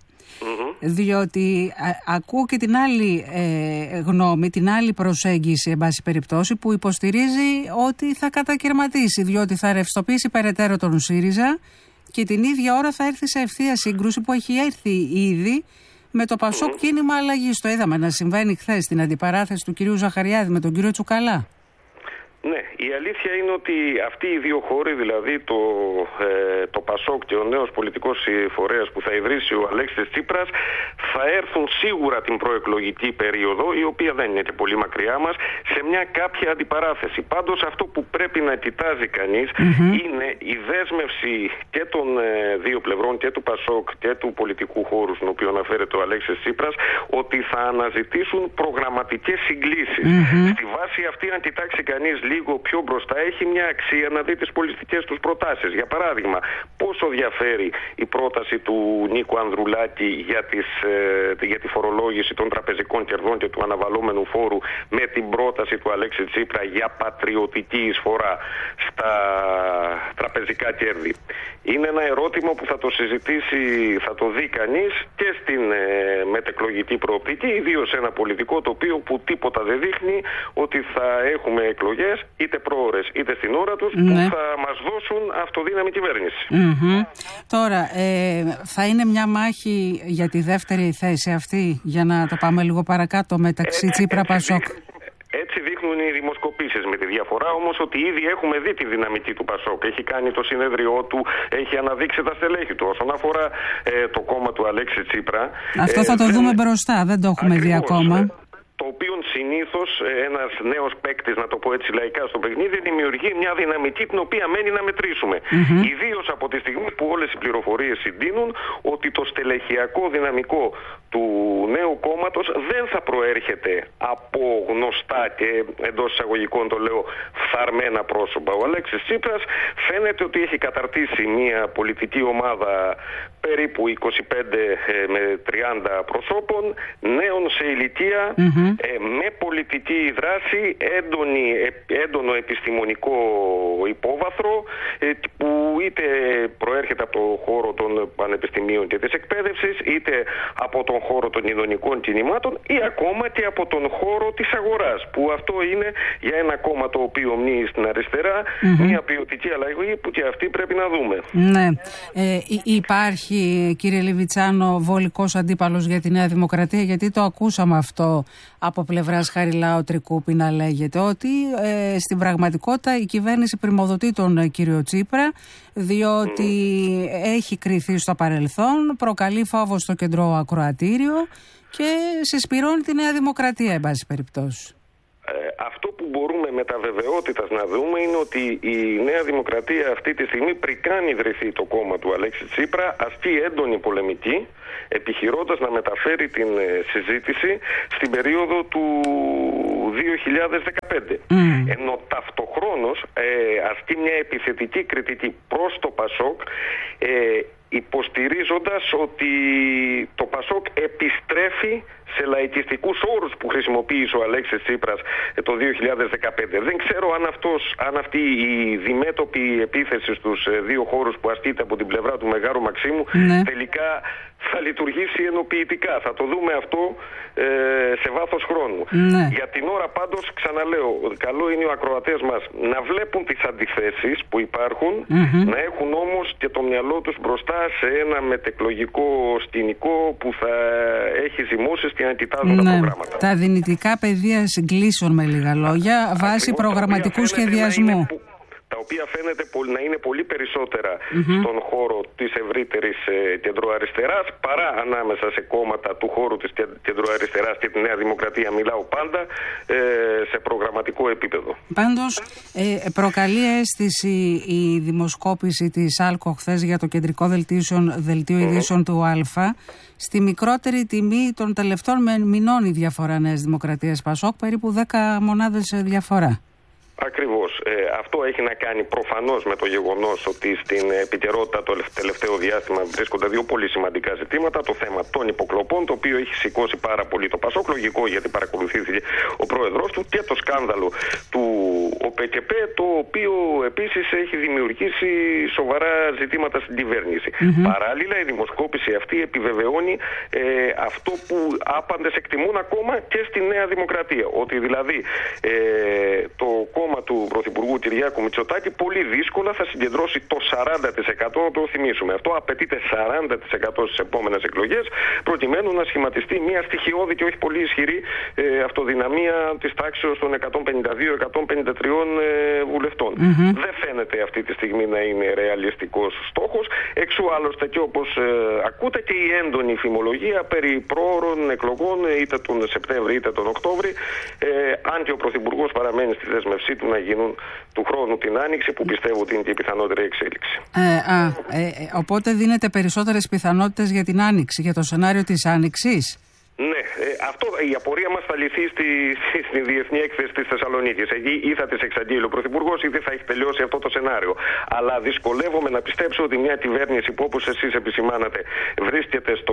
S1: διότι α, ακούω και την άλλη ε, γνώμη, την άλλη προσέγγιση εν πάση περιπτώσει που υποστηρίζει ότι θα κατακαιρματίσει, διότι θα ρευστοποιήσει περαιτέρω τον ΣΥΡΙΖΑ και την ίδια ώρα θα έρθει σε ευθεία σύγκρουση που έχει έρθει ήδη με το Πασόκ κίνημα αλλαγής. Το είδαμε να συμβαίνει χθες στην αντιπαράθεση του κυρίου Ζαχαριάδη με τον κύριο Τσουκαλά.
S7: Ναι, η αλήθεια είναι ότι αυτοί οι δύο χώροι, δηλαδή το, ε, το Πασόκ και ο νέος πολιτικός φορέας που θα ιδρύσει ο Αλέξης Τσίπρας, θα έρθουν σίγουρα την προεκλογική περίοδο, η οποία δεν είναι και πολύ μακριά μας, σε μια κάποια αντιπαράθεση. Πάντως αυτό που πρέπει να κοιτάζει κανείς mm-hmm. είναι η δέσμευση και των ε, δύο πλευρών, και του Πασόκ και του πολιτικού χώρου, στον οποίο αναφέρεται ο Αλέξης Τσίπρας, ότι θα αναζητήσουν προγραμματικές συγκλήσεις. Mm-hmm. Στη βάση αυτή, αν κοιτάξει κανείς λίγο πιο μπροστά, έχει μια αξία να δει τις πολιτικές τους προτάσεις. Για παράδειγμα, πόσο διαφέρει η πρόταση του Νίκου Ανδρουλάκη για, τις, ε, για τη φορολόγηση των τραπεζικών κερδών και του αναβαλώμενου φόρου με την πρόταση του Αλέξη Τσίπρα για πατριωτική εισφορά στα τραπεζικά κέρδη. Είναι ένα ερώτημα που θα το συζητήσει, θα το δει κανείς και στην ε, μετεκλογική προοπτική, ιδίως ένα πολιτικό τοπίο που τίποτα δεν δείχνει ότι θα έχουμε εκλογές είτε πρόωρες είτε στην ώρα τους, ναι, που θα μας δώσουν αυτοδύναμη κυβέρνηση. Mm-hmm.
S1: Τώρα, ε, θα είναι μια μάχη για τη δεύτερη θέση αυτή, για να το πάμε λίγο παρακάτω, μεταξύ ε, Τσίπρα Πασόκ.
S7: Έτσι δείχνουν οι δημοσκοπήσεις, με τη διαφορά όμως ότι ήδη έχουμε δει τη δυναμική του Πασόκ. Έχει κάνει το συνέδριό του, έχει αναδείξει τα στελέχη του. Όσον αφορά ε, το κόμμα του Αλέξη Τσίπρα...
S1: Αυτό θα ε, το δεν... δούμε μπροστά, δεν το έχουμε ακριβώς δει ακόμα.
S7: Το οποίο συνήθως ένας νέος παίκτης, να το πω έτσι λαϊκά, στο παιχνίδι δημιουργεί μια δυναμική την οποία μένει να μετρήσουμε. Mm-hmm. Ιδίως από τη στιγμή που όλες οι πληροφορίες συντείνουν ότι το στελεχειακό δυναμικό του νέου κόμματος δεν θα προέρχεται από γνωστά και εντός εισαγωγικών το λέω φθαρμένα πρόσωπα. Ο Αλέξης Τσίπρας φαίνεται ότι έχει καταρτήσει μια πολιτική ομάδα περίπου είκοσι πέντε με τριάντα προσώπων, νέων σε ηλικία, mm-hmm. ε, με πολιτική δράση, έντονη, έντονο επιστημονικό υπόβαθρο, ε, που είτε προέρχεται από το χώρο των πανεπιστημίων και της εκπαίδευσης, είτε από τον χώρο των κοινωνικών κινημάτων ή ακόμα και από τον χώρο της αγοράς, που αυτό είναι για ένα κόμμα το οποίο μνύει στην αριστερά, mm-hmm. μια ποιοτική αλλαγή που και αυτή πρέπει να δούμε.
S1: Ναι. Ε, υπάρχει, κύριε Λιβιτσάνο, βολικός αντίπαλος για τη Νέα Δημοκρατία, γιατί το ακούσαμε αυτό από πλευράς Χαριλάου Τρικούπη να λέγεται, ότι ε, στην πραγματικότητα η κυβέρνηση πρημοδοτεί τον ε, κύριο Τσίπρα, διότι mm. έχει κριθεί στο παρελθόν, προκαλεί φόβο στο κεντρό ακροατήριο και συσπυρώνει τη Νέα Δημοκρατία, εν πάση περιπτώσει.
S7: Ε, αυτό που μπορούμε με τα βεβαιότητας να δούμε είναι ότι η Νέα Δημοκρατία αυτή τη στιγμή, πριν καν ιδρυθεί το κόμμα του Αλέξη Τσίπρα, ασκεί έντονη πολεμική, επιχειρώντας να μεταφέρει την ε, συζήτηση στην περίοδο του δύο χιλιάδες δεκαπέντε. Mm. Ενώ ταυτοχρόνως ε, ασκεί μια επιθετική κριτική προς το Πασόκ, ε, υποστηρίζοντας ότι το Πασόκ επιστρέφει σε λαϊκιστικούς όρους που χρησιμοποίησε ο Αλέξης Τσίπρας το δύο χιλιάδες δεκαπέντε. Δεν ξέρω αν, αυτός, αν αυτή η διμέτωπη επίθεση στους δύο χώρους που ασκείται από την πλευρά του Μεγάρου Μαξίμου, ναι, τελικά θα λειτουργήσει ενοποιητικά. Θα το δούμε αυτό ε, σε βάθος χρόνου. Ναι. Για την ώρα πάντως, ξαναλέω, καλό είναι οι ακροατές μας να βλέπουν τις αντιθέσεις που υπάρχουν, mm-hmm. να έχουν όμως και το μυαλό τους μπροστά σε ένα μετεκλογικό σκηνικό που θα έχει ζυμώσεις και να κοιτάζουν ναι. τα προγράμματα.
S1: Τα δυνητικά πεδία συγκλήσεων, με λίγα λόγια, βάσει προγραμματικού σχεδιασμού.
S7: Τα οποία φαίνεται να είναι πολύ περισσότερα mm-hmm. στον χώρο της ευρύτερης ε, κεντροαριστεράς παρά ανάμεσα σε κόμματα του χώρου της κεντροαριστεράς και τη Νέα Δημοκρατία. Μιλάω πάντα ε, σε προγραμματικό επίπεδο.
S1: Πάντως ε, προκαλεί αίσθηση η δημοσκόπηση της ΑΛΚΟ χθες για το κεντρικό δελτίο ειδήσεων mm-hmm. του Α. Στη μικρότερη τιμή των τελευταίων μηνών η διαφορά Νέας Δημοκρατίας Πασόκ, περίπου δέκα μονάδες διαφορά.
S7: Ακριβώς. Ε, αυτό έχει να κάνει προφανώς με το γεγονός ότι στην επικαιρότητα το τελευταίο διάστημα βρίσκονται δύο πολύ σημαντικά ζητήματα. Το θέμα των υποκλοπών, το οποίο έχει σηκώσει πάρα πολύ το Πασόκ, λογικό γιατί παρακολουθήθηκε ο πρόεδρος του, και το σκάνδαλο του ΟΠΕΚΕΠ, το οποίο επίσης έχει δημιουργήσει σοβαρά ζητήματα στην κυβέρνηση. Mm-hmm. Παράλληλα, η δημοσκόπηση αυτή επιβεβαιώνει ε, αυτό που άπαντες εκτιμούν ακόμα και στη Νέα Δημοκρατία. Ότι δηλαδή ε, το κόμμα του Πρωθυπουργού Κυριάκου Μητσοτάκη πολύ δύσκολα θα συγκεντρώσει το σαράντα τοις εκατό, να το θυμίσουμε. Αυτό απαιτείται σαράντα τοις εκατό στις επόμενες εκλογές, προκειμένου να σχηματιστεί μια στοιχειώδη και όχι πολύ ισχυρή ε, αυτοδυναμία της τάξης των εκατόν πενήντα δύο με εκατόν πενήντα τρία ε, βουλευτών. Mm-hmm. Δεν φαίνεται αυτή τη στιγμή να είναι ρεαλιστικός στόχος. Εξού άλλωστε και όπως ε, ακούτε και η έντονη φημολογία περί προώρων εκλογών, είτε τον Σεπτέμβρη είτε τον Οκτώβρη, ε, αν και ο Πρωθυπουργός παραμένει στη δέσμευσή του να γίνουν του χρόνου την Άνοιξη, που πιστεύω ότι είναι και η πιθανότερη εξέλιξη. Ε,
S1: α, ε, ε, οπότε δίνετε περισσότερες πιθανότητες για την Άνοιξη, για το σενάριο της Άνοιξης.
S7: Ναι, ε, αυτό η απορία μας θα λυθεί στη, στη, στη Διεθνή Έκθεση της Θεσσαλονίκης. Εκεί ή θα τις εξαγγείλει ο Πρωθυπουργός ή θα έχει τελειώσει αυτό το σενάριο. Αλλά δυσκολεύομαι να πιστέψω ότι μια κυβέρνηση που, όπως εσείς επισημάνατε, βρίσκεται στο,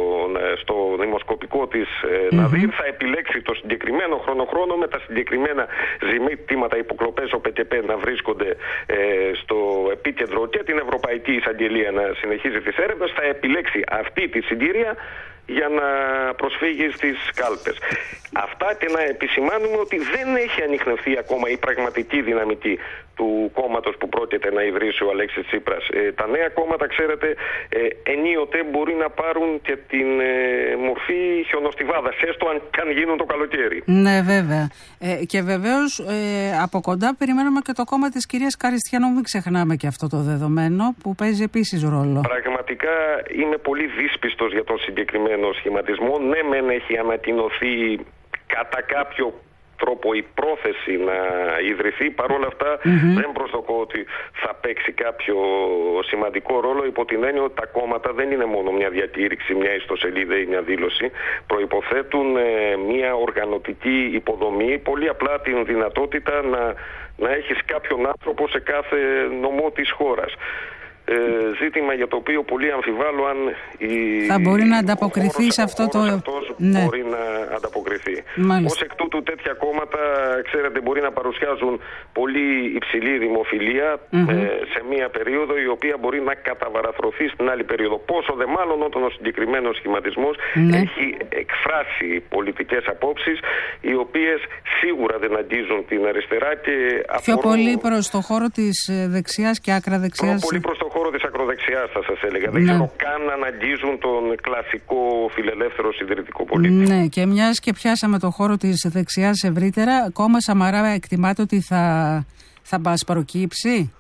S7: στο δημοσκοπικό της mm-hmm. Ναδύρ, θα επιλέξει το συγκεκριμένο χρονοχρόνο με τα συγκεκριμένα ζητήματα υποκλοπές ΟΠΕΚΕΠ να βρίσκονται ε, στο επίκεντρο και την Ευρωπαϊκή Εισαγγελία να συνεχίζει τις έρευνες. Θα επιλέξει αυτή τη συγκυρία για να προσφύγει στις κάλπες. Αυτά και να επισημάνουμε ότι δεν έχει ανιχνευθεί ακόμα η πραγματική δυναμική του κόμματος που πρόκειται να ιδρύσει ο Αλέξης Τσίπρας. Ε, τα νέα κόμματα, ξέρετε, ε, ενίοτε μπορεί να πάρουν και την ε, μορφή χιονοστιβάδας, έστω αν, αν γίνουν το καλοκαίρι.
S1: Ναι, βέβαια. Ε, και βεβαίως ε, από κοντά περιμένουμε και το κόμμα της κυρίας Καριστιανού, μην ξεχνάμε και αυτό το δεδομένο που παίζει επίσης ρόλο.
S7: Πραγματικά είμαι πολύ δύσπιστος για τον συγκεκριμένο σχηματισμό. Ναι, μεν έχει ανακοινωθεί κατά κάποιο τρόπο η πρόθεση να ιδρυθεί. Παρ' όλα αυτά mm-hmm. δεν προσδοκώ ότι θα παίξει κάποιο σημαντικό ρόλο, υπό την έννοια ότι τα κόμματα δεν είναι μόνο μια διακήρυξη, μια ιστοσελίδα ή μια δήλωση. Προϋποθέτουν ε, μια οργανωτική υποδομή, πολύ απλά την δυνατότητα να, να έχεις κάποιον άνθρωπο σε κάθε νομό της χώρας. Ε, ζήτημα για το οποίο πολύ αμφιβάλλω αν η,
S1: θα μπορεί να ανταποκριθεί σε αυτό το...
S7: Ναι. Μπορεί να ανταποκριθεί. Ως εκ τούτου τέτοια κόμματα, ξέρετε, μπορεί να παρουσιάζουν πολύ υψηλή δημοφιλία mm-hmm. ε, σε μία περίοδο η οποία μπορεί να καταβαραθρωθεί στην άλλη περίοδο. Πόσο δε μάλλον όταν ο συγκεκριμένος σχηματισμός ναι. έχει εκφράσει πολιτικές απόψεις οι οποίες σίγουρα δεν αγγίζουν την αριστερά και αφορούν...
S1: Πιο πολύ προς το χώρο της δεξιάς και άκρα δεξιάς.
S7: Πιο πολύ προς το χώρο της ακροδεξιάς θα σας έλεγα. Ναι. Δεν ξέρω καν να αγγίζουν τον κλασικό φιλελεύθερο συντηρητικό πολίτη.
S1: Ναι, και μιας και πιάσαμε το χώρο της δεξιάς ευρύτερα, κόμμα Σαμαρά εκτιμάται ότι θα, θα μας προκύψει.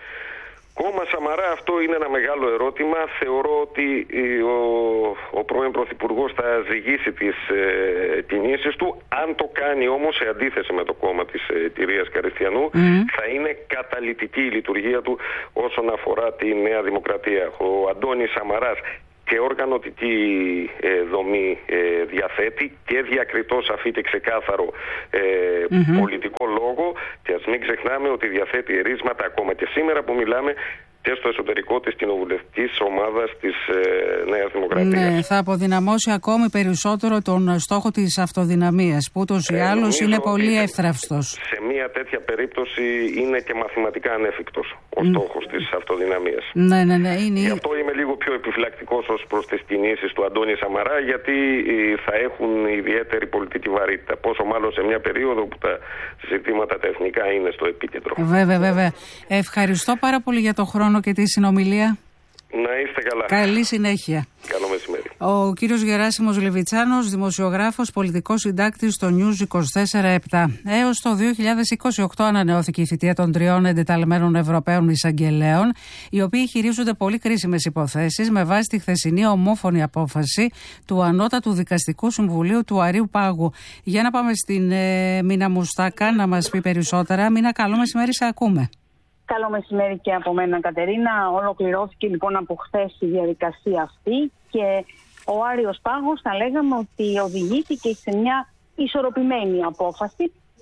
S7: Κόμμα Σαμαρά, αυτό είναι ένα μεγάλο ερώτημα. Θεωρώ ότι ο, ο πρώην Πρωθυπουργός θα ζυγίσει τις ε, κινήσεις του. Αν το κάνει όμως, σε αντίθεση με το κόμμα της ε, κυρίας Καριστιανού, mm. θα είναι καταλυτική η λειτουργία του όσον αφορά τη Νέα Δημοκρατία. Ο Αντώνης Σαμαράς και οργανωτική ε, δομή ε, διαθέτει και διακριτό σαφή και ξεκάθαρο ε, mm-hmm. πολιτικό λόγο, και ας μην ξεχνάμε ότι διαθέτει ερίσματα ακόμα και σήμερα που μιλάμε και στο εσωτερικό της κοινοβουλευτικής ομάδας της ε, Νέας Δημοκρατίας.
S1: Ναι, θα αποδυναμώσει ακόμη περισσότερο τον στόχο της αυτοδυναμίας, που ούτως ή ε, άλλως είναι πολύ εύθραυστος.
S7: Σε μια τέτοια περίπτωση είναι και μαθηματικά ανέφικτος ο mm. στόχος της αυτοδυναμίας.
S1: Ναι, ναι, ναι. Είναι...
S7: Γι' αυτό είμαι λίγο πιο επιφυλακτικός ως προς τις κινήσεις του Αντώνη Σαμαρά, γιατί θα έχουν ιδιαίτερη πολιτική βαρύτητα. Πόσο μάλλον σε μια περίοδο που τα ζητήματα τα εθνικά είναι στο επίκεντρο.
S1: Βέβαια, βέβαια. Ευχαριστώ πάρα πολύ για το χρόνο και τη συνομιλία.
S7: Να είστε καλά.
S1: Καλή συνέχεια.
S7: Καλό μεσημέρι.
S1: Ο κύριος Γεράσιμος Λεβιτσάνος, δημοσιογράφος, πολιτικός συντάκτης στο News είκοσι τέσσερα επτά. Έως το δύο χιλιάδες είκοσι οκτώ ανανεώθηκε η θητεία των τριών εντεταλμένων Ευρωπαίων εισαγγελέων, οι οποίοι χειρίζονται πολύ κρίσιμες υποθέσεις με βάση τη χθεσινή ομόφωνη απόφαση του Ανώτατου Δικαστικού Συμβουλίου του Αρείου Πάγου. Για να πάμε στην ε, Μίνα Μουστάκα να μας πει περισσότερα. Μίνα, καλό μεσημέρι, σε ακούμε.
S8: Καλό μεσημέρι και από μένα, Κατερίνα. Ολοκληρώθηκε λοιπόν από χθες η διαδικασία αυτή και ο Άρειος Πάγος θα λέγαμε ότι οδηγήθηκε σε μια ισορροπημένη απόφαση.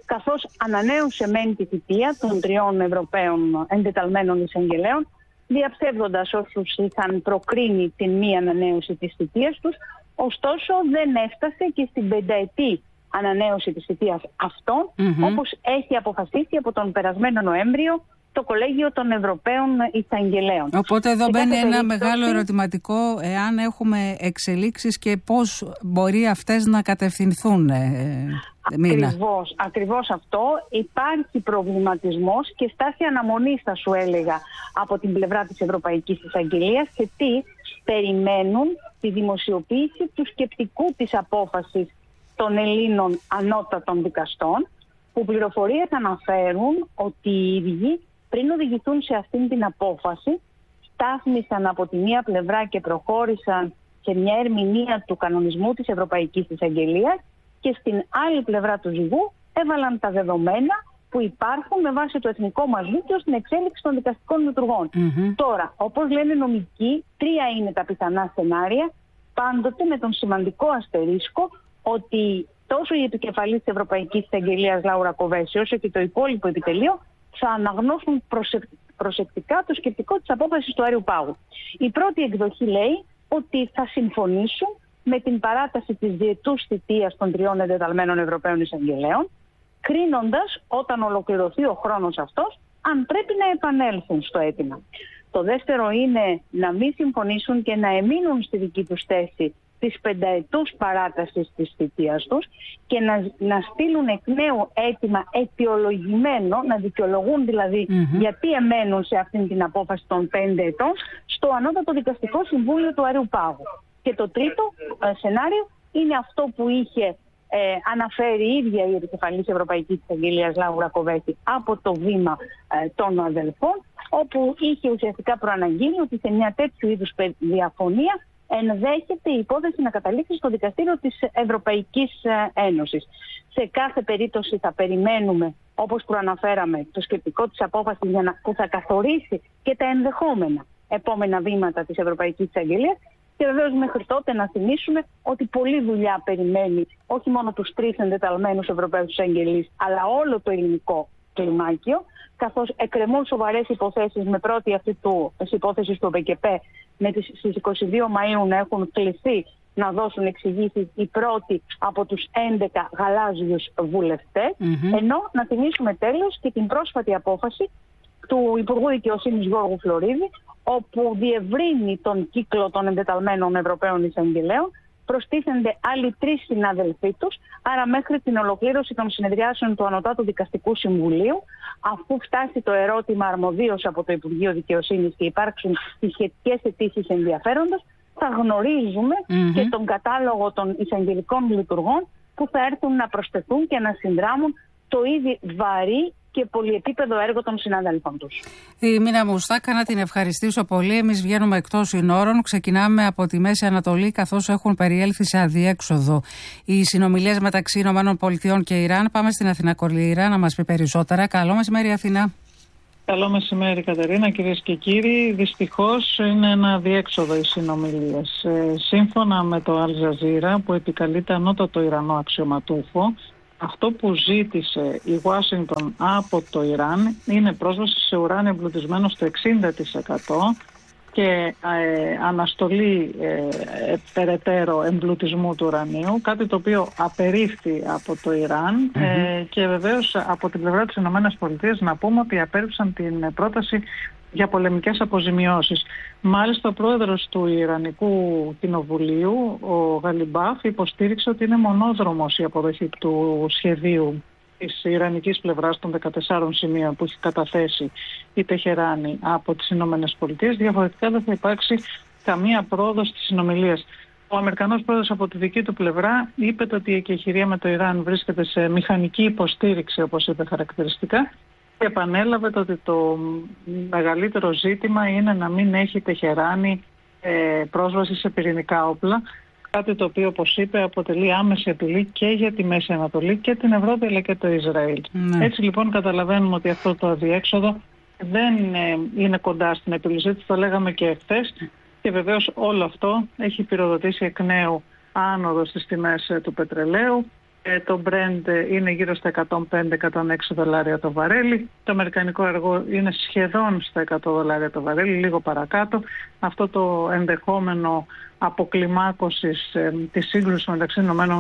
S8: καθώς ανανέωσε μεν τη θητεία των τριών Ευρωπαίων εντεταλμένων εισαγγελέων, διαψεύδοντας όσους είχαν προκρίνει την μη ανανέωση της θητείας τους, ωστόσο δεν έφτασε και στην πενταετή ανανέωση της θητείας αυτών, mm-hmm. όπως έχει αποφασίσει από τον περασμένο Νοέμβριο το Κολέγιο των Ευρωπαίων Εισαγγελέων.
S1: Οπότε εδώ
S8: σε
S1: μπαίνει ένα
S8: περίπτωση...
S1: μεγάλο ερωτηματικό, εάν έχουμε εξελίξεις και πώς μπορεί αυτές να κατευθυνθούν. Ε,
S8: ακριβώς, ακριβώς αυτό. Υπάρχει προβληματισμός και στάση αναμονής, θα σου έλεγα, από την πλευρά της Ευρωπαϊκής Εισαγγελίας, και τι περιμένουν τη δημοσιοποίηση του σκεπτικού της απόφασης των Ελλήνων ανώτατων δικαστών, που πληροφορίες αναφέρουν ότι οι ίδιοι, πριν οδηγηθούν σε αυτήν την απόφαση, στάθμισαν από τη μία πλευρά και προχώρησαν σε μια ερμηνεία του κανονισμού της Ευρωπαϊκής Εισαγγελίας, και στην άλλη πλευρά του ζυγού έβαλαν τα δεδομένα που υπάρχουν με βάση το εθνικό μας δίκαιο στην εξέλιξη των δικαστικών λειτουργών. Mm-hmm. Τώρα, όπως λένε νομικοί, τρία είναι τα πιθανά σενάρια, πάντοτε με τον σημαντικό αστερίσκο ότι τόσο η επικεφαλής της Ευρωπαϊκής Εισαγγελίας Λάουρα Κοβέση, όσο και το υπόλοιπο επιτελείο θα αναγνώσουν προσεκτικά το σκεπτικό της απόφασης του Άριου Πάγου. Η πρώτη εκδοχή λέει ότι θα συμφωνήσουν με την παράταση της διετούς θητείας των τριών εντεταλμένων Ευρωπαίων Εισαγγελέων, κρίνοντας όταν ολοκληρωθεί ο χρόνος αυτός αν πρέπει να επανέλθουν στο αίτημα. Το δεύτερο είναι να μην συμφωνήσουν και να εμείνουν στη δική τους θέση της πενταετούς παράτασης της θητείας τους και να, να στείλουν εκ νέου αίτημα αιτιολογημένο, να δικαιολογούν δηλαδή mm-hmm. γιατί εμένουν σε αυτήν την απόφαση των πέντε ετών στο Ανώτατο Δικαστικό Συμβούλιο του Αριού Πάγου. Και το τρίτο ε, σενάριο είναι αυτό που είχε ε, αναφέρει η ίδια η επικεφαλής Ευρωπαϊκής Εισαγγελίας Λάουρα Κοβέση από το βήμα ε, των αδελφών, όπου είχε ουσιαστικά προαναγγείλει ότι σε μια τέτοιου είδους διαφωνία ενδέχεται η υπόθεση να καταλήξει στο δικαστήριο της Ευρωπαϊκής Ένωσης. Σε κάθε περίπτωση θα περιμένουμε, όπως προαναφέραμε, το σκεπτικό της απόφασης για να, που θα καθορίσει και τα ενδεχόμενα επόμενα βήματα της Ευρωπαϊκής Εισαγγελίας. Και βεβαίως μέχρι τότε να θυμίσουμε ότι πολλή δουλειά περιμένει όχι μόνο τους τρεις εντεταλμένους Ευρωπαίους Εισαγγελείς, αλλά όλο το ελληνικό κλιμάκιο, καθώς εκκρεμούν σοβαρές υποθέσεις, με πρώτη αυτή του, της υπόθεσης του ΟΠΕΚΕΠΕ, με τις, στις είκοσι δύο Μαΐου να έχουν κληθεί να δώσουν εξηγήσεις οι πρώτοι από τους έντεκα γαλάζιους βουλευτές, mm-hmm. ενώ να θυμίσουμε τέλος και την πρόσφατη απόφαση του Υπουργού Δικαιοσύνης Γιώργου Φλωρίδη, όπου διευρύνει τον κύκλο των εντεταλμένων Ευρωπαίων Εισαγγελέων, προστίθενται άλλοι τρεις συνάδελφοί τους, άρα μέχρι την ολοκλήρωση των συνεδριάσεων του Ανωτάτου Δικαστικού Συμβουλίου, αφού φτάσει το ερώτημα αρμοδίως από το Υπουργείο Δικαιοσύνης και υπάρξουν οι σχετικές αιτήσεις ενδιαφέροντος, θα γνωρίζουμε mm-hmm. και τον κατάλογο των εισαγγελικών λειτουργών που θα έρθουν να προσθεθούν και να συνδράμουν το ήδη βαρύ και πολυεπίπεδο έργο των συναδέλφων τους.
S1: Η Μίνα Μουστάκα, να την ευχαριστήσω πολύ. Εμείς βγαίνουμε εκτός συνόρων, ξεκινάμε από τη Μέση Ανατολή, καθώς έχουν περιέλθει σε αδιέξοδο οι συνομιλίες μεταξύ ΗΠΑ και Ιράν. Πάμε στην Αθηνά Κορλήρα να μας πει περισσότερα. Καλό μεσημέρι, Αθηνά.
S9: Καλό μεσημέρι, Κατερίνα, κυρίες και κύριοι. Δυστυχώς είναι ένα αδιέξοδο οι συνομιλίες. Ε, σύμφωνα με το Αλ Τζαζίρα, που επικαλείται ανώτατο Ιρανό αξιωματούχο, αυτό που ζήτησε η Ουάσιγκτον από το Ιράν είναι πρόσβαση σε ουράνιο εμπλουτισμένο στο εξήντα τοις εκατό και ε, αναστολή ε, ε, περαιτέρω εμπλουτισμού του ουρανίου, κάτι το οποίο απερίφθη από το Ιράν mm-hmm. ε, και βεβαίως από την πλευρά της ΗΠΑ να πούμε ότι απέρριψαν την πρόταση για πολεμικές αποζημιώσεις. Μάλιστα, ο πρόεδρος του Ιρανικού Κοινοβουλίου, ο Γαλιμπάφ, υποστήριξε ότι είναι μονόδρομος η αποδοχή του σχεδίου της ιρανικής πλευράς των δεκατεσσάρων σημείων που έχει καταθέσει η Τεχεράνη από τις Ηνωμένες Πολιτείες. Διαφορετικά δεν θα υπάρξει καμία πρόοδος στις συνομιλίες. Ο Αμερικανός πρόεδρος από τη δική του πλευρά είπε ότι η εκεχηρία με το Ιράν βρίσκεται σε μηχανική υποστήριξη, όπως είπε χαρακτηριστικά, και επανέλαβε το ότι το μεγαλύτερο ζήτημα είναι να μην έχει Τεχεράνη ε, πρόσβαση σε πυρηνικά όπλα, κάτι το οποίο, όπως είπε, αποτελεί άμεση απειλή και για τη Μέση Ανατολή και την Ευρώπη αλλά και το Ισραήλ. Ναι. Έτσι λοιπόν καταλαβαίνουμε ότι αυτό το αδιέξοδο δεν ε, είναι κοντά στην επίλυσή του, το λέγαμε και εχθές, και βεβαίως όλο αυτό έχει πυροδοτήσει εκ νέου άνοδο στις τιμές ε, του πετρελαίου, Το Brent είναι γύρω στα εκατόν πέντε με εκατόν έξι δολάρια το βαρέλι. Το αμερικανικό αργό είναι σχεδόν στα εκατό δολάρια το βαρέλι, λίγο παρακάτω. Αυτό το ενδεχόμενο αποκλιμάκωσης ε, της σύγκρουσης μεταξύ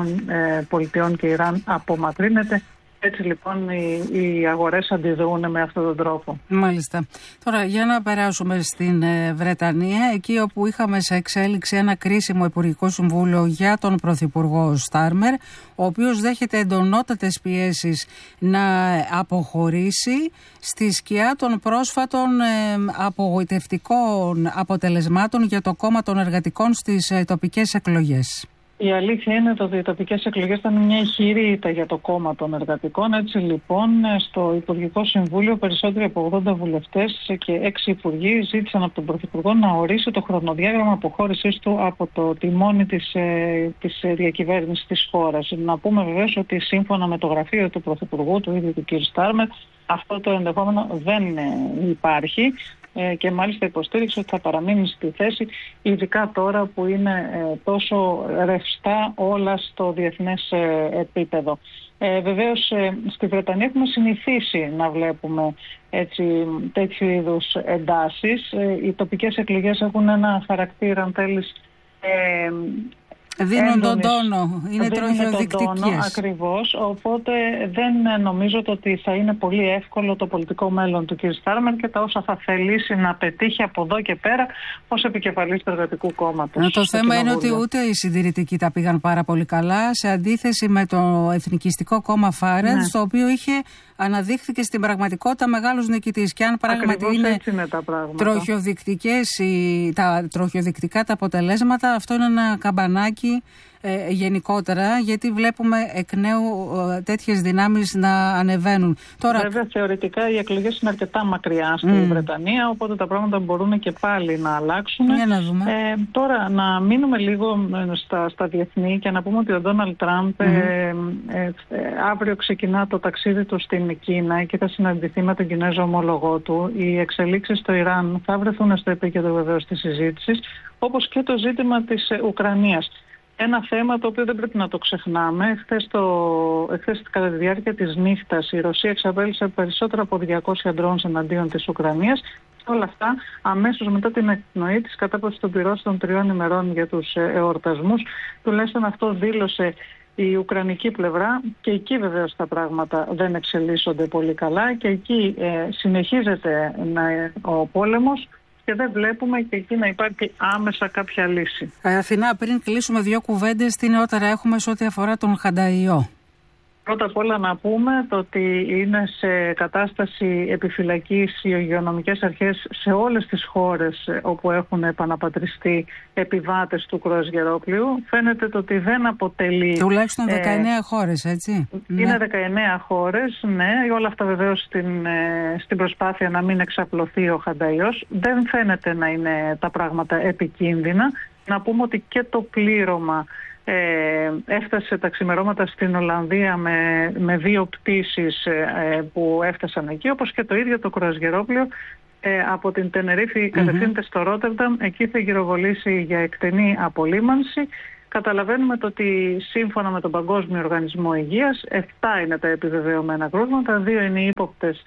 S9: ΗΠΑ και Ιράν απομακρύνεται. Έτσι λοιπόν οι, οι αγορές αντιδρούν με αυτόν τον τρόπο.
S1: Μάλιστα. Τώρα για να περάσουμε στην ε, Βρετανία, εκεί όπου είχαμε σε εξέλιξη ένα κρίσιμο Υπουργικό Συμβούλιο για τον Πρωθυπουργό Στάρμερ, ο οποίος δέχεται εντονότατες πιέσεις να αποχωρήσει στη σκιά των πρόσφατων ε, απογοητευτικών αποτελεσμάτων για το κόμμα των εργατικών στις ε, τοπικές εκλογές.
S9: Η αλήθεια είναι ότι οι τοπικές εκλογές ήταν μια ηχηρή ήττα για το κόμμα των εργατικών. Έτσι λοιπόν, στο Υπουργικό Συμβούλιο περισσότεροι από ογδόντα βουλευτές και έξι υπουργοί ζήτησαν από τον Πρωθυπουργό να ορίσει το χρονοδιάγραμμα αποχώρησής του από το τιμόνι της, ε, της διακυβέρνησης της χώρας. Να πούμε βεβαίως ότι σύμφωνα με το γραφείο του Πρωθυπουργού, του ίδιου του κ. Στάρμερ, αυτό το ενδεχόμενο δεν υπάρχει. Και μάλιστα υποστήριξε ότι θα παραμείνει στη θέση, ειδικά τώρα που είναι τόσο ρευστά όλα στο διεθνές επίπεδο. Ε, βεβαίως στη Βρετανία έχουμε συνηθίσει να βλέπουμε έτσι, τέτοιου είδους εντάσεις. Οι τοπικές εκλογές έχουν ένα χαρακτήρα, αν θέλεις, ε,
S1: δίνουν τον τόνο, είναι τροχιοδεικτικές.
S9: Ακριβώς, οπότε δεν νομίζω ότι θα είναι πολύ εύκολο το πολιτικό μέλλον του κ. Στάρμερ και τα όσα θα θελήσει να πετύχει από εδώ και πέρα ως επικεφαλής του Εργατικού Κόμματος.
S1: Το θέμα είναι ότι ούτε οι συντηρητικοί τα πήγαν πάρα πολύ καλά, σε αντίθεση με το Εθνικιστικό Κόμμα Φάρεντ, ναι, το οποίο είχε αναδείχθηκε στην πραγματικότητα μεγάλος νικητής. Και αν πράγματι είναι, είναι τροχιοδεικτικές, τα τροχιοδεικτικά τα αποτελέσματα, αυτό είναι ένα καμπανάκι ε, γενικότερα, γιατί βλέπουμε εκ νέου ε, τέτοιες δυνάμεις να ανεβαίνουν. Τώρα...
S9: Βέβαια, θεωρητικά οι εκλογές είναι αρκετά μακριά στη mm. Βρετανία, οπότε τα πράγματα μπορούν και πάλι να αλλάξουν.
S1: Για να δούμε.
S9: Ε, τώρα, να μείνουμε λίγο στα, στα διεθνή και να πούμε ότι ο Ντόναλντ Τραμπ mm. ε, ε, ε, αύριο ξεκινά το ταξίδι του στην Κίνα και θα συναντηθεί με τον Κινέζο ομόλογό του. Οι εξελίξεις στο Ιράν θα βρεθούν στο επίκεντρο βεβαίως της συζήτησης, όπως και το ζήτημα της Ουκρανίας. Ένα θέμα το οποίο δεν πρέπει να το ξεχνάμε. Εχθές, το, εχθές κατά τη διάρκεια της νύχτας η Ρωσία εξαπέλυσε περισσότερα από διακόσια ντρόουν εναντίον της Ουκρανίας. Όλα αυτά αμέσως μετά την εκπνοή της κατάπαυσης των πυρός των τριών ημερών για τους εορτασμούς. Τουλάχιστον αυτό δήλωσε η ουκρανική πλευρά και εκεί βεβαίως τα πράγματα δεν εξελίσσονται πολύ καλά και εκεί ε, συνεχίζεται να, ο πόλεμος. Και δεν βλέπουμε και εκεί να υπάρχει άμεσα κάποια λύση.
S1: Αθηνά, πριν κλείσουμε δύο κουβέντες, τι νεότερα έχουμε σε ό,τι αφορά τον Χανταϊό?
S9: Πρώτα απ' όλα να πούμε το ότι είναι σε κατάσταση επιφυλακής οι υγειονομικές αρχές σε όλες τις χώρες όπου έχουν επαναπατριστεί επιβάτες του κρουαζιερόπλοιου. Φαίνεται το ότι δεν αποτελεί...
S1: Τουλάχιστον δεκαεννέα ε, χώρες, έτσι.
S9: Είναι ναι. δεκαεννέα χώρες, ναι. Όλα αυτά βεβαίως στην, στην προσπάθεια να μην εξαπλωθεί ο Χανταϊός. Δεν φαίνεται να είναι τα πράγματα επικίνδυνα. Να πούμε ότι και το πλήρωμα Ε, έφτασε τα ξημερώματα στην Ολλανδία με, με δύο πτήσεις ε, που έφτασαν εκεί, όπως και το ίδιο το κρουαζιερόπλοιο ε, από την Τενερίφη mm-hmm. κατευθύνεται στο Ρότερνταμ. Εκεί θα γυροβολήσει για εκτενή απολύμανση. Καταλαβαίνουμε το ότι σύμφωνα με τον Παγκόσμιο Οργανισμό Υγείας εφτά είναι τα επιβεβαιωμένα κρούσματα, δύο είναι οι ύποπτες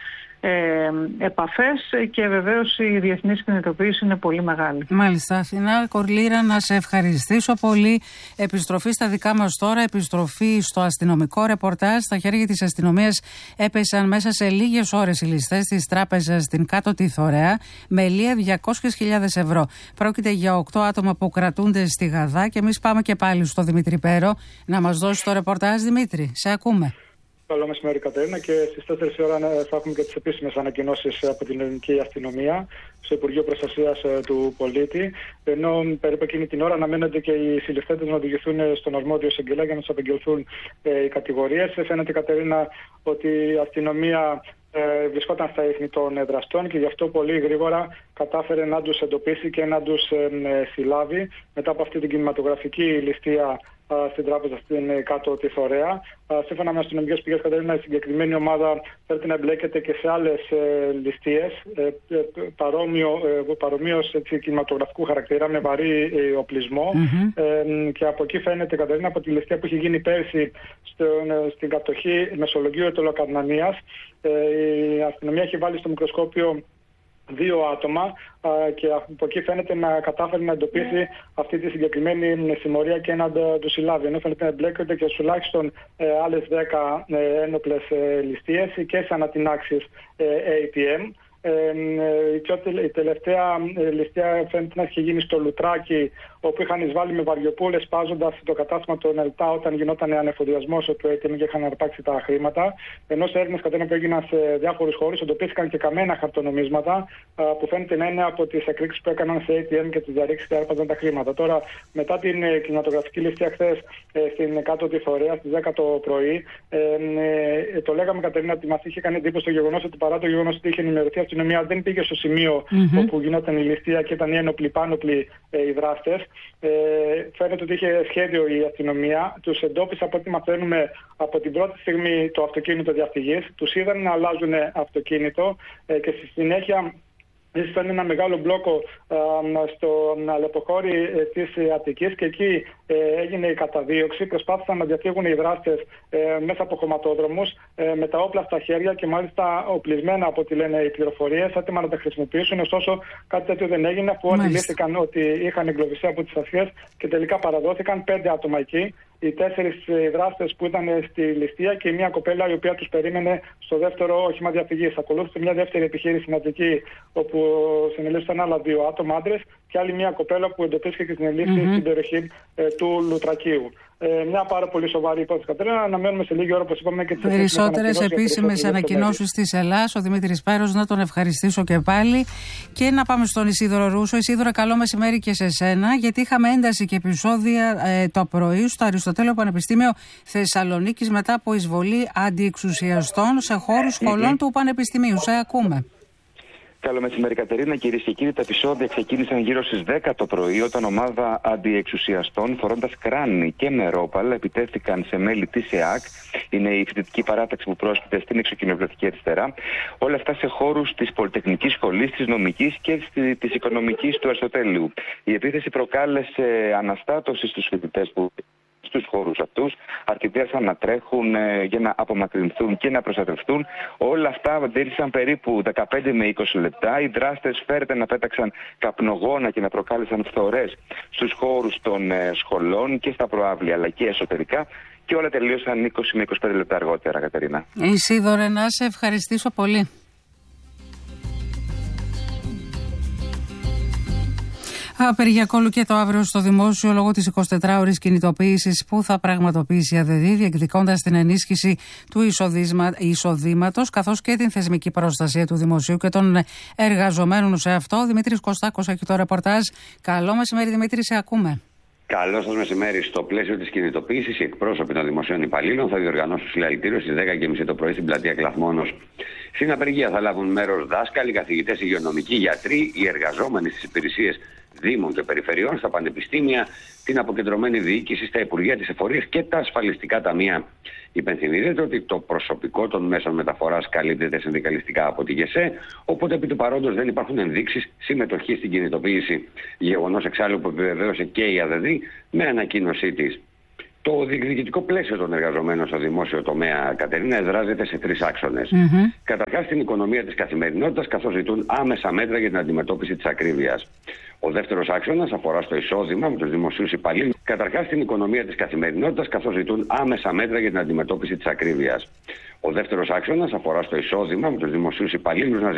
S9: Ε, επαφές και βεβαίως η διεθνής κινητοποίηση είναι πολύ μεγάλη.
S1: Μάλιστα. Αθηνά Κορλήρα, να σε ευχαριστήσω πολύ. Επιστροφή στα δικά μας τώρα, επιστροφή στο αστυνομικό ρεπορτάζ. Στα χέρια της αστυνομίας έπεσαν μέσα σε λίγες ώρες οι ληστές της τράπεζας στην Κάτω τη Θωρέα με ελεία διακόσιες χιλιάδες ευρώ. Πρόκειται για οκτώ άτομα που κρατούνται στη Γαδά και εμείς πάμε και πάλι στο Δημήτρη Πέρο να μας δώσει το ρεπορτάζ. Δημήτρη, σε ακούμε.
S2: Καλό μεσημέρι, Κατερίνα, και στις τέσσερις η ώρα θα έχουμε και τις επίσημες ανακοινώσεις από την ελληνική αστυνομία στο Υπουργείο Προστασίας του Πολίτη. Ενώ περίπου εκείνη την ώρα αναμένονται και οι συλληφθέντες να οδηγηθούν στον αρμόδιο εισαγγελέα για να τους απεγγελθούν ε, οι κατηγορίες. Φαίνεται, Κατερίνα, ότι η αστυνομία ε, βρισκόταν στα ίχνη των δραστών και γι' αυτό πολύ γρήγορα κατάφερε να τους εντοπίσει και να τους ε, ε, συλλάβει μετά από αυτή την κινηματογραφική ληστεία στην τράπεζα στην κάτω τη Θωρέα. Σύμφωνα με αστυνομικές πηγές, Κατερίνα, η συγκεκριμένη ομάδα φέρεται να εμπλέκεται και σε άλλες ληστείες παρομοίως κινηματογραφικού χαρακτήρα με βαρύ οπλισμό. Mm-hmm. Ε, και από εκεί φαίνεται, Κατερίνα, από τη ληστεία που έχει γίνει πέρσι στο, στην κατοχή Μεσολογγίου Ετωλοκαρνανίας. Ε, η αστυνομία έχει βάλει στο μικροσκόπιο δύο άτομα α, και από εκεί φαίνεται να κατάφερε να εντοπίσει αυτή τη συγκεκριμένη συμμορία και να του συλλάβει. Ενώ φαίνεται να εμπλέκονται και τουλάχιστον ε, άλλες δέκα ε, ένοπλες ε, ληστείες και σε ανατινάξεις ε, έι τι εμ. Ε, ε, η τελευταία ε, ληστεία φαίνεται να έχει γίνει στο Λουτράκι, όπου είχαν εισβάλει με βαριοπούλες σπάζοντας το κατάστημα των ΕΛΤΑ όταν γινόταν ανεφοδιασμός του έι τι εμ και είχαν αρπάξει τα χρήματα. Ενώ σε έρευνες, Κατερίνα, που έγιναν σε διάφορους χώρους, εντοπίστηκαν και καμένα χαρτονομίσματα α, που φαίνεται να είναι από τις εκρήξεις που έκαναν σε έι τι εμ και τις διαρρήξεις και άρπαζαν τα χρήματα. Τώρα, μετά την ε, κινηματογραφική ληστεία χθες ε, στην κάτω τη Θωρέα στις δέκα το πρωί, ε, ε, το λέγαμε, Κατερίνα, ότι μας είχε κάνει εντύπωση το γεγονός ότι παρά το γεγονός ότι είχε ενημερωθεί η αστυνομία, δεν πήγε στο σημείο mm-hmm. όπου γινόταν η ληστεία και ήταν οι ένοπλοι πάνοπλοι ε, οι δράστες. Ε, φαίνεται ότι είχε σχέδιο η αστυνομία. Τους εντόπισε, από ό,τι μαθαίνουμε, από την πρώτη στιγμή το αυτοκίνητο διαφυγής. Τους είδαν να αλλάζουν αυτοκίνητο ε, και στη συνέχεια ήταν ένα μεγάλο μπλόκο α, στο αλεποχώρι ε, της Αττικής και εκεί ε, έγινε η καταδίωξη. Προσπάθησαν να διαφύγουν οι δράστες ε, μέσα από χωματόδρομους ε, με τα όπλα στα χέρια και μάλιστα οπλισμένα, από ό,τι λένε οι πληροφορίες, έτοιμα να τα χρησιμοποιήσουν. Ωστόσο, κάτι τέτοιο δεν έγινε, αφού αντιλήφθηκαν ότι είχαν εγκλωβιστεί από τις αρχές και τελικά παραδόθηκαν πέντε άτομα εκεί. Οι τέσσερις δράστες που ήταν στη ληστεία και μια κοπέλα η οποία τους περίμενε στο δεύτερο όχημα διαφυγής. Ακολούθησε μια δεύτερη επιχείρηση στην Αττική, όπου συνελήφθησαν άλλα δύο άτομα άντρες και άλλη μια κοπέλα που εντοπίστηκε και συνελήφθη mm-hmm. στην περιοχή ε, του Λουτρακίου. Ε, μια πάρα πολύ σοβαρή υπόθεση, Κατερίνα. Αναμένουμε σε λίγη ώρα, όπως είπαμε, και τις
S1: περισσότερες επίσημες ανακοινώσεις της Ελλάδας. Ο Δημήτρης Πέρος, να τον ευχαριστήσω και πάλι. Και να πάμε στον Ισίδωρο Ρούσο. Ισίδωρα, καλό μεσημέρι και σε σένα, γιατί είχαμε ένταση και επεισόδια ε, το πρωί στο Αριστοτέλειο Πανεπιστήμιο Θεσσαλονίκης μετά από εισβολή αντιεξουσιαστών σε χώρους σχολών του Πανεπιστημίου. Σε ακούμε.
S10: Καλό μεσημέρι, Κατερίνα. Κυρίες και κύριοι, τα επεισόδια ξεκίνησαν γύρω στις δέκα το πρωί, όταν ομάδα αντιεξουσιαστών, φορώντας κράνη και μερόπαλα, επιτέθηκαν σε μέλη της ΕΑΚ. Είναι η φοιτητική παράταξη που πρόσκειται στην εξοκοινοβουλευτική αριστερά. Όλα αυτά σε χώρους της Πολυτεχνικής Σχολής, της Νομικής και της Οικονομικής του Αριστοτέλειου. Η επίθεση προκάλεσε αναστάτωση στους φοιτητές που στους χώρους αυτούς, αρτηδίασαν να τρέχουν ε, για να απομακρυνθούν και να προστατευτούν. Όλα αυτά διήρησαν περίπου δεκαπέντε με είκοσι λεπτά. Οι δράστες φέρεται να πέταξαν καπνογόνα και να προκάλεσαν φθορές στους χώρους των ε, σχολών και στα προαύλια, αλλά και εσωτερικά. Και όλα τελείωσαν είκοσι με είκοσι πέντε λεπτά αργότερα, Κατερίνα.
S1: Ισίδωρε, να σε ευχαριστήσω πολύ. Απεργιακό και το αύριο στο δημόσιο λόγω της εικοσιτετράωρης κινητοποίησης που θα πραγματοποιήσει η ΑΔΕΔΗ, διεκδικώντας την ενίσχυση του εισοδήματος καθώς και την θεσμική προστασία του δημοσίου και των εργαζομένων σε αυτό. Δημήτρης Κωστάκος έχει το ρεπορτάζ. Καλό μεσημέρι, Δημήτρη, σε ακούμε.
S11: Καλό σας μεσημέρι. Στο πλαίσιο της κινητοποίησης, οι εκπρόσωποι των δημοσίων υπαλλήλων θα διοργανώσουν συλλαλητήριο στις δέκα και μισή το πρωί στην πλατεία Κλαθμόνος. Στην απεργία θα λάβουν μέρος δάσκαλοι, καθηγητές, υγειονομικοί, γιατροί, οι εργαζόμενοι στις υπηρεσίες Δήμων και Περιφερειών, στα πανεπιστήμια, την αποκεντρωμένη διοίκηση, στα Υπουργεία της Εφορίας και τα ασφαλιστικά ταμεία. Υπενθυμίζεται ότι το προσωπικό των μέσων μεταφοράς καλύπτεται συνδικαλιστικά από τη ΓΕΣΕ, οπότε επί του παρόντος δεν υπάρχουν ενδείξεις συμμετοχής στην κινητοποίηση. Γεγονός εξάλλου που επιβεβαίωσε και η ΑΔΕΔΗ με ανακοίνωσή της. Το διεκδικητικό πλαίσιο των εργαζομένων στο δημόσιο τομέα, Κατερίνα, εδράζεται σε τρεις άξονες. Mm-hmm. Καταρχάς, την οικονομία της καθημερινότητας, καθώς ζητούν άμεσα μέτρα για την αντιμετώπιση της ακρίβειας. Ο δεύτερος άξονας αφορά στο εισόδημα με τους δημοσίους υπαλλήλους. Καταρχάς, την οικονομία της καθημερινότητας, καθώς ζητούν άμεσα μέτρα για την αντιμετώπιση της ακρίβειας. Ο δεύτερος άξονας αφορά στο εισόδημα με τους δημοσίους υπαλλήλους να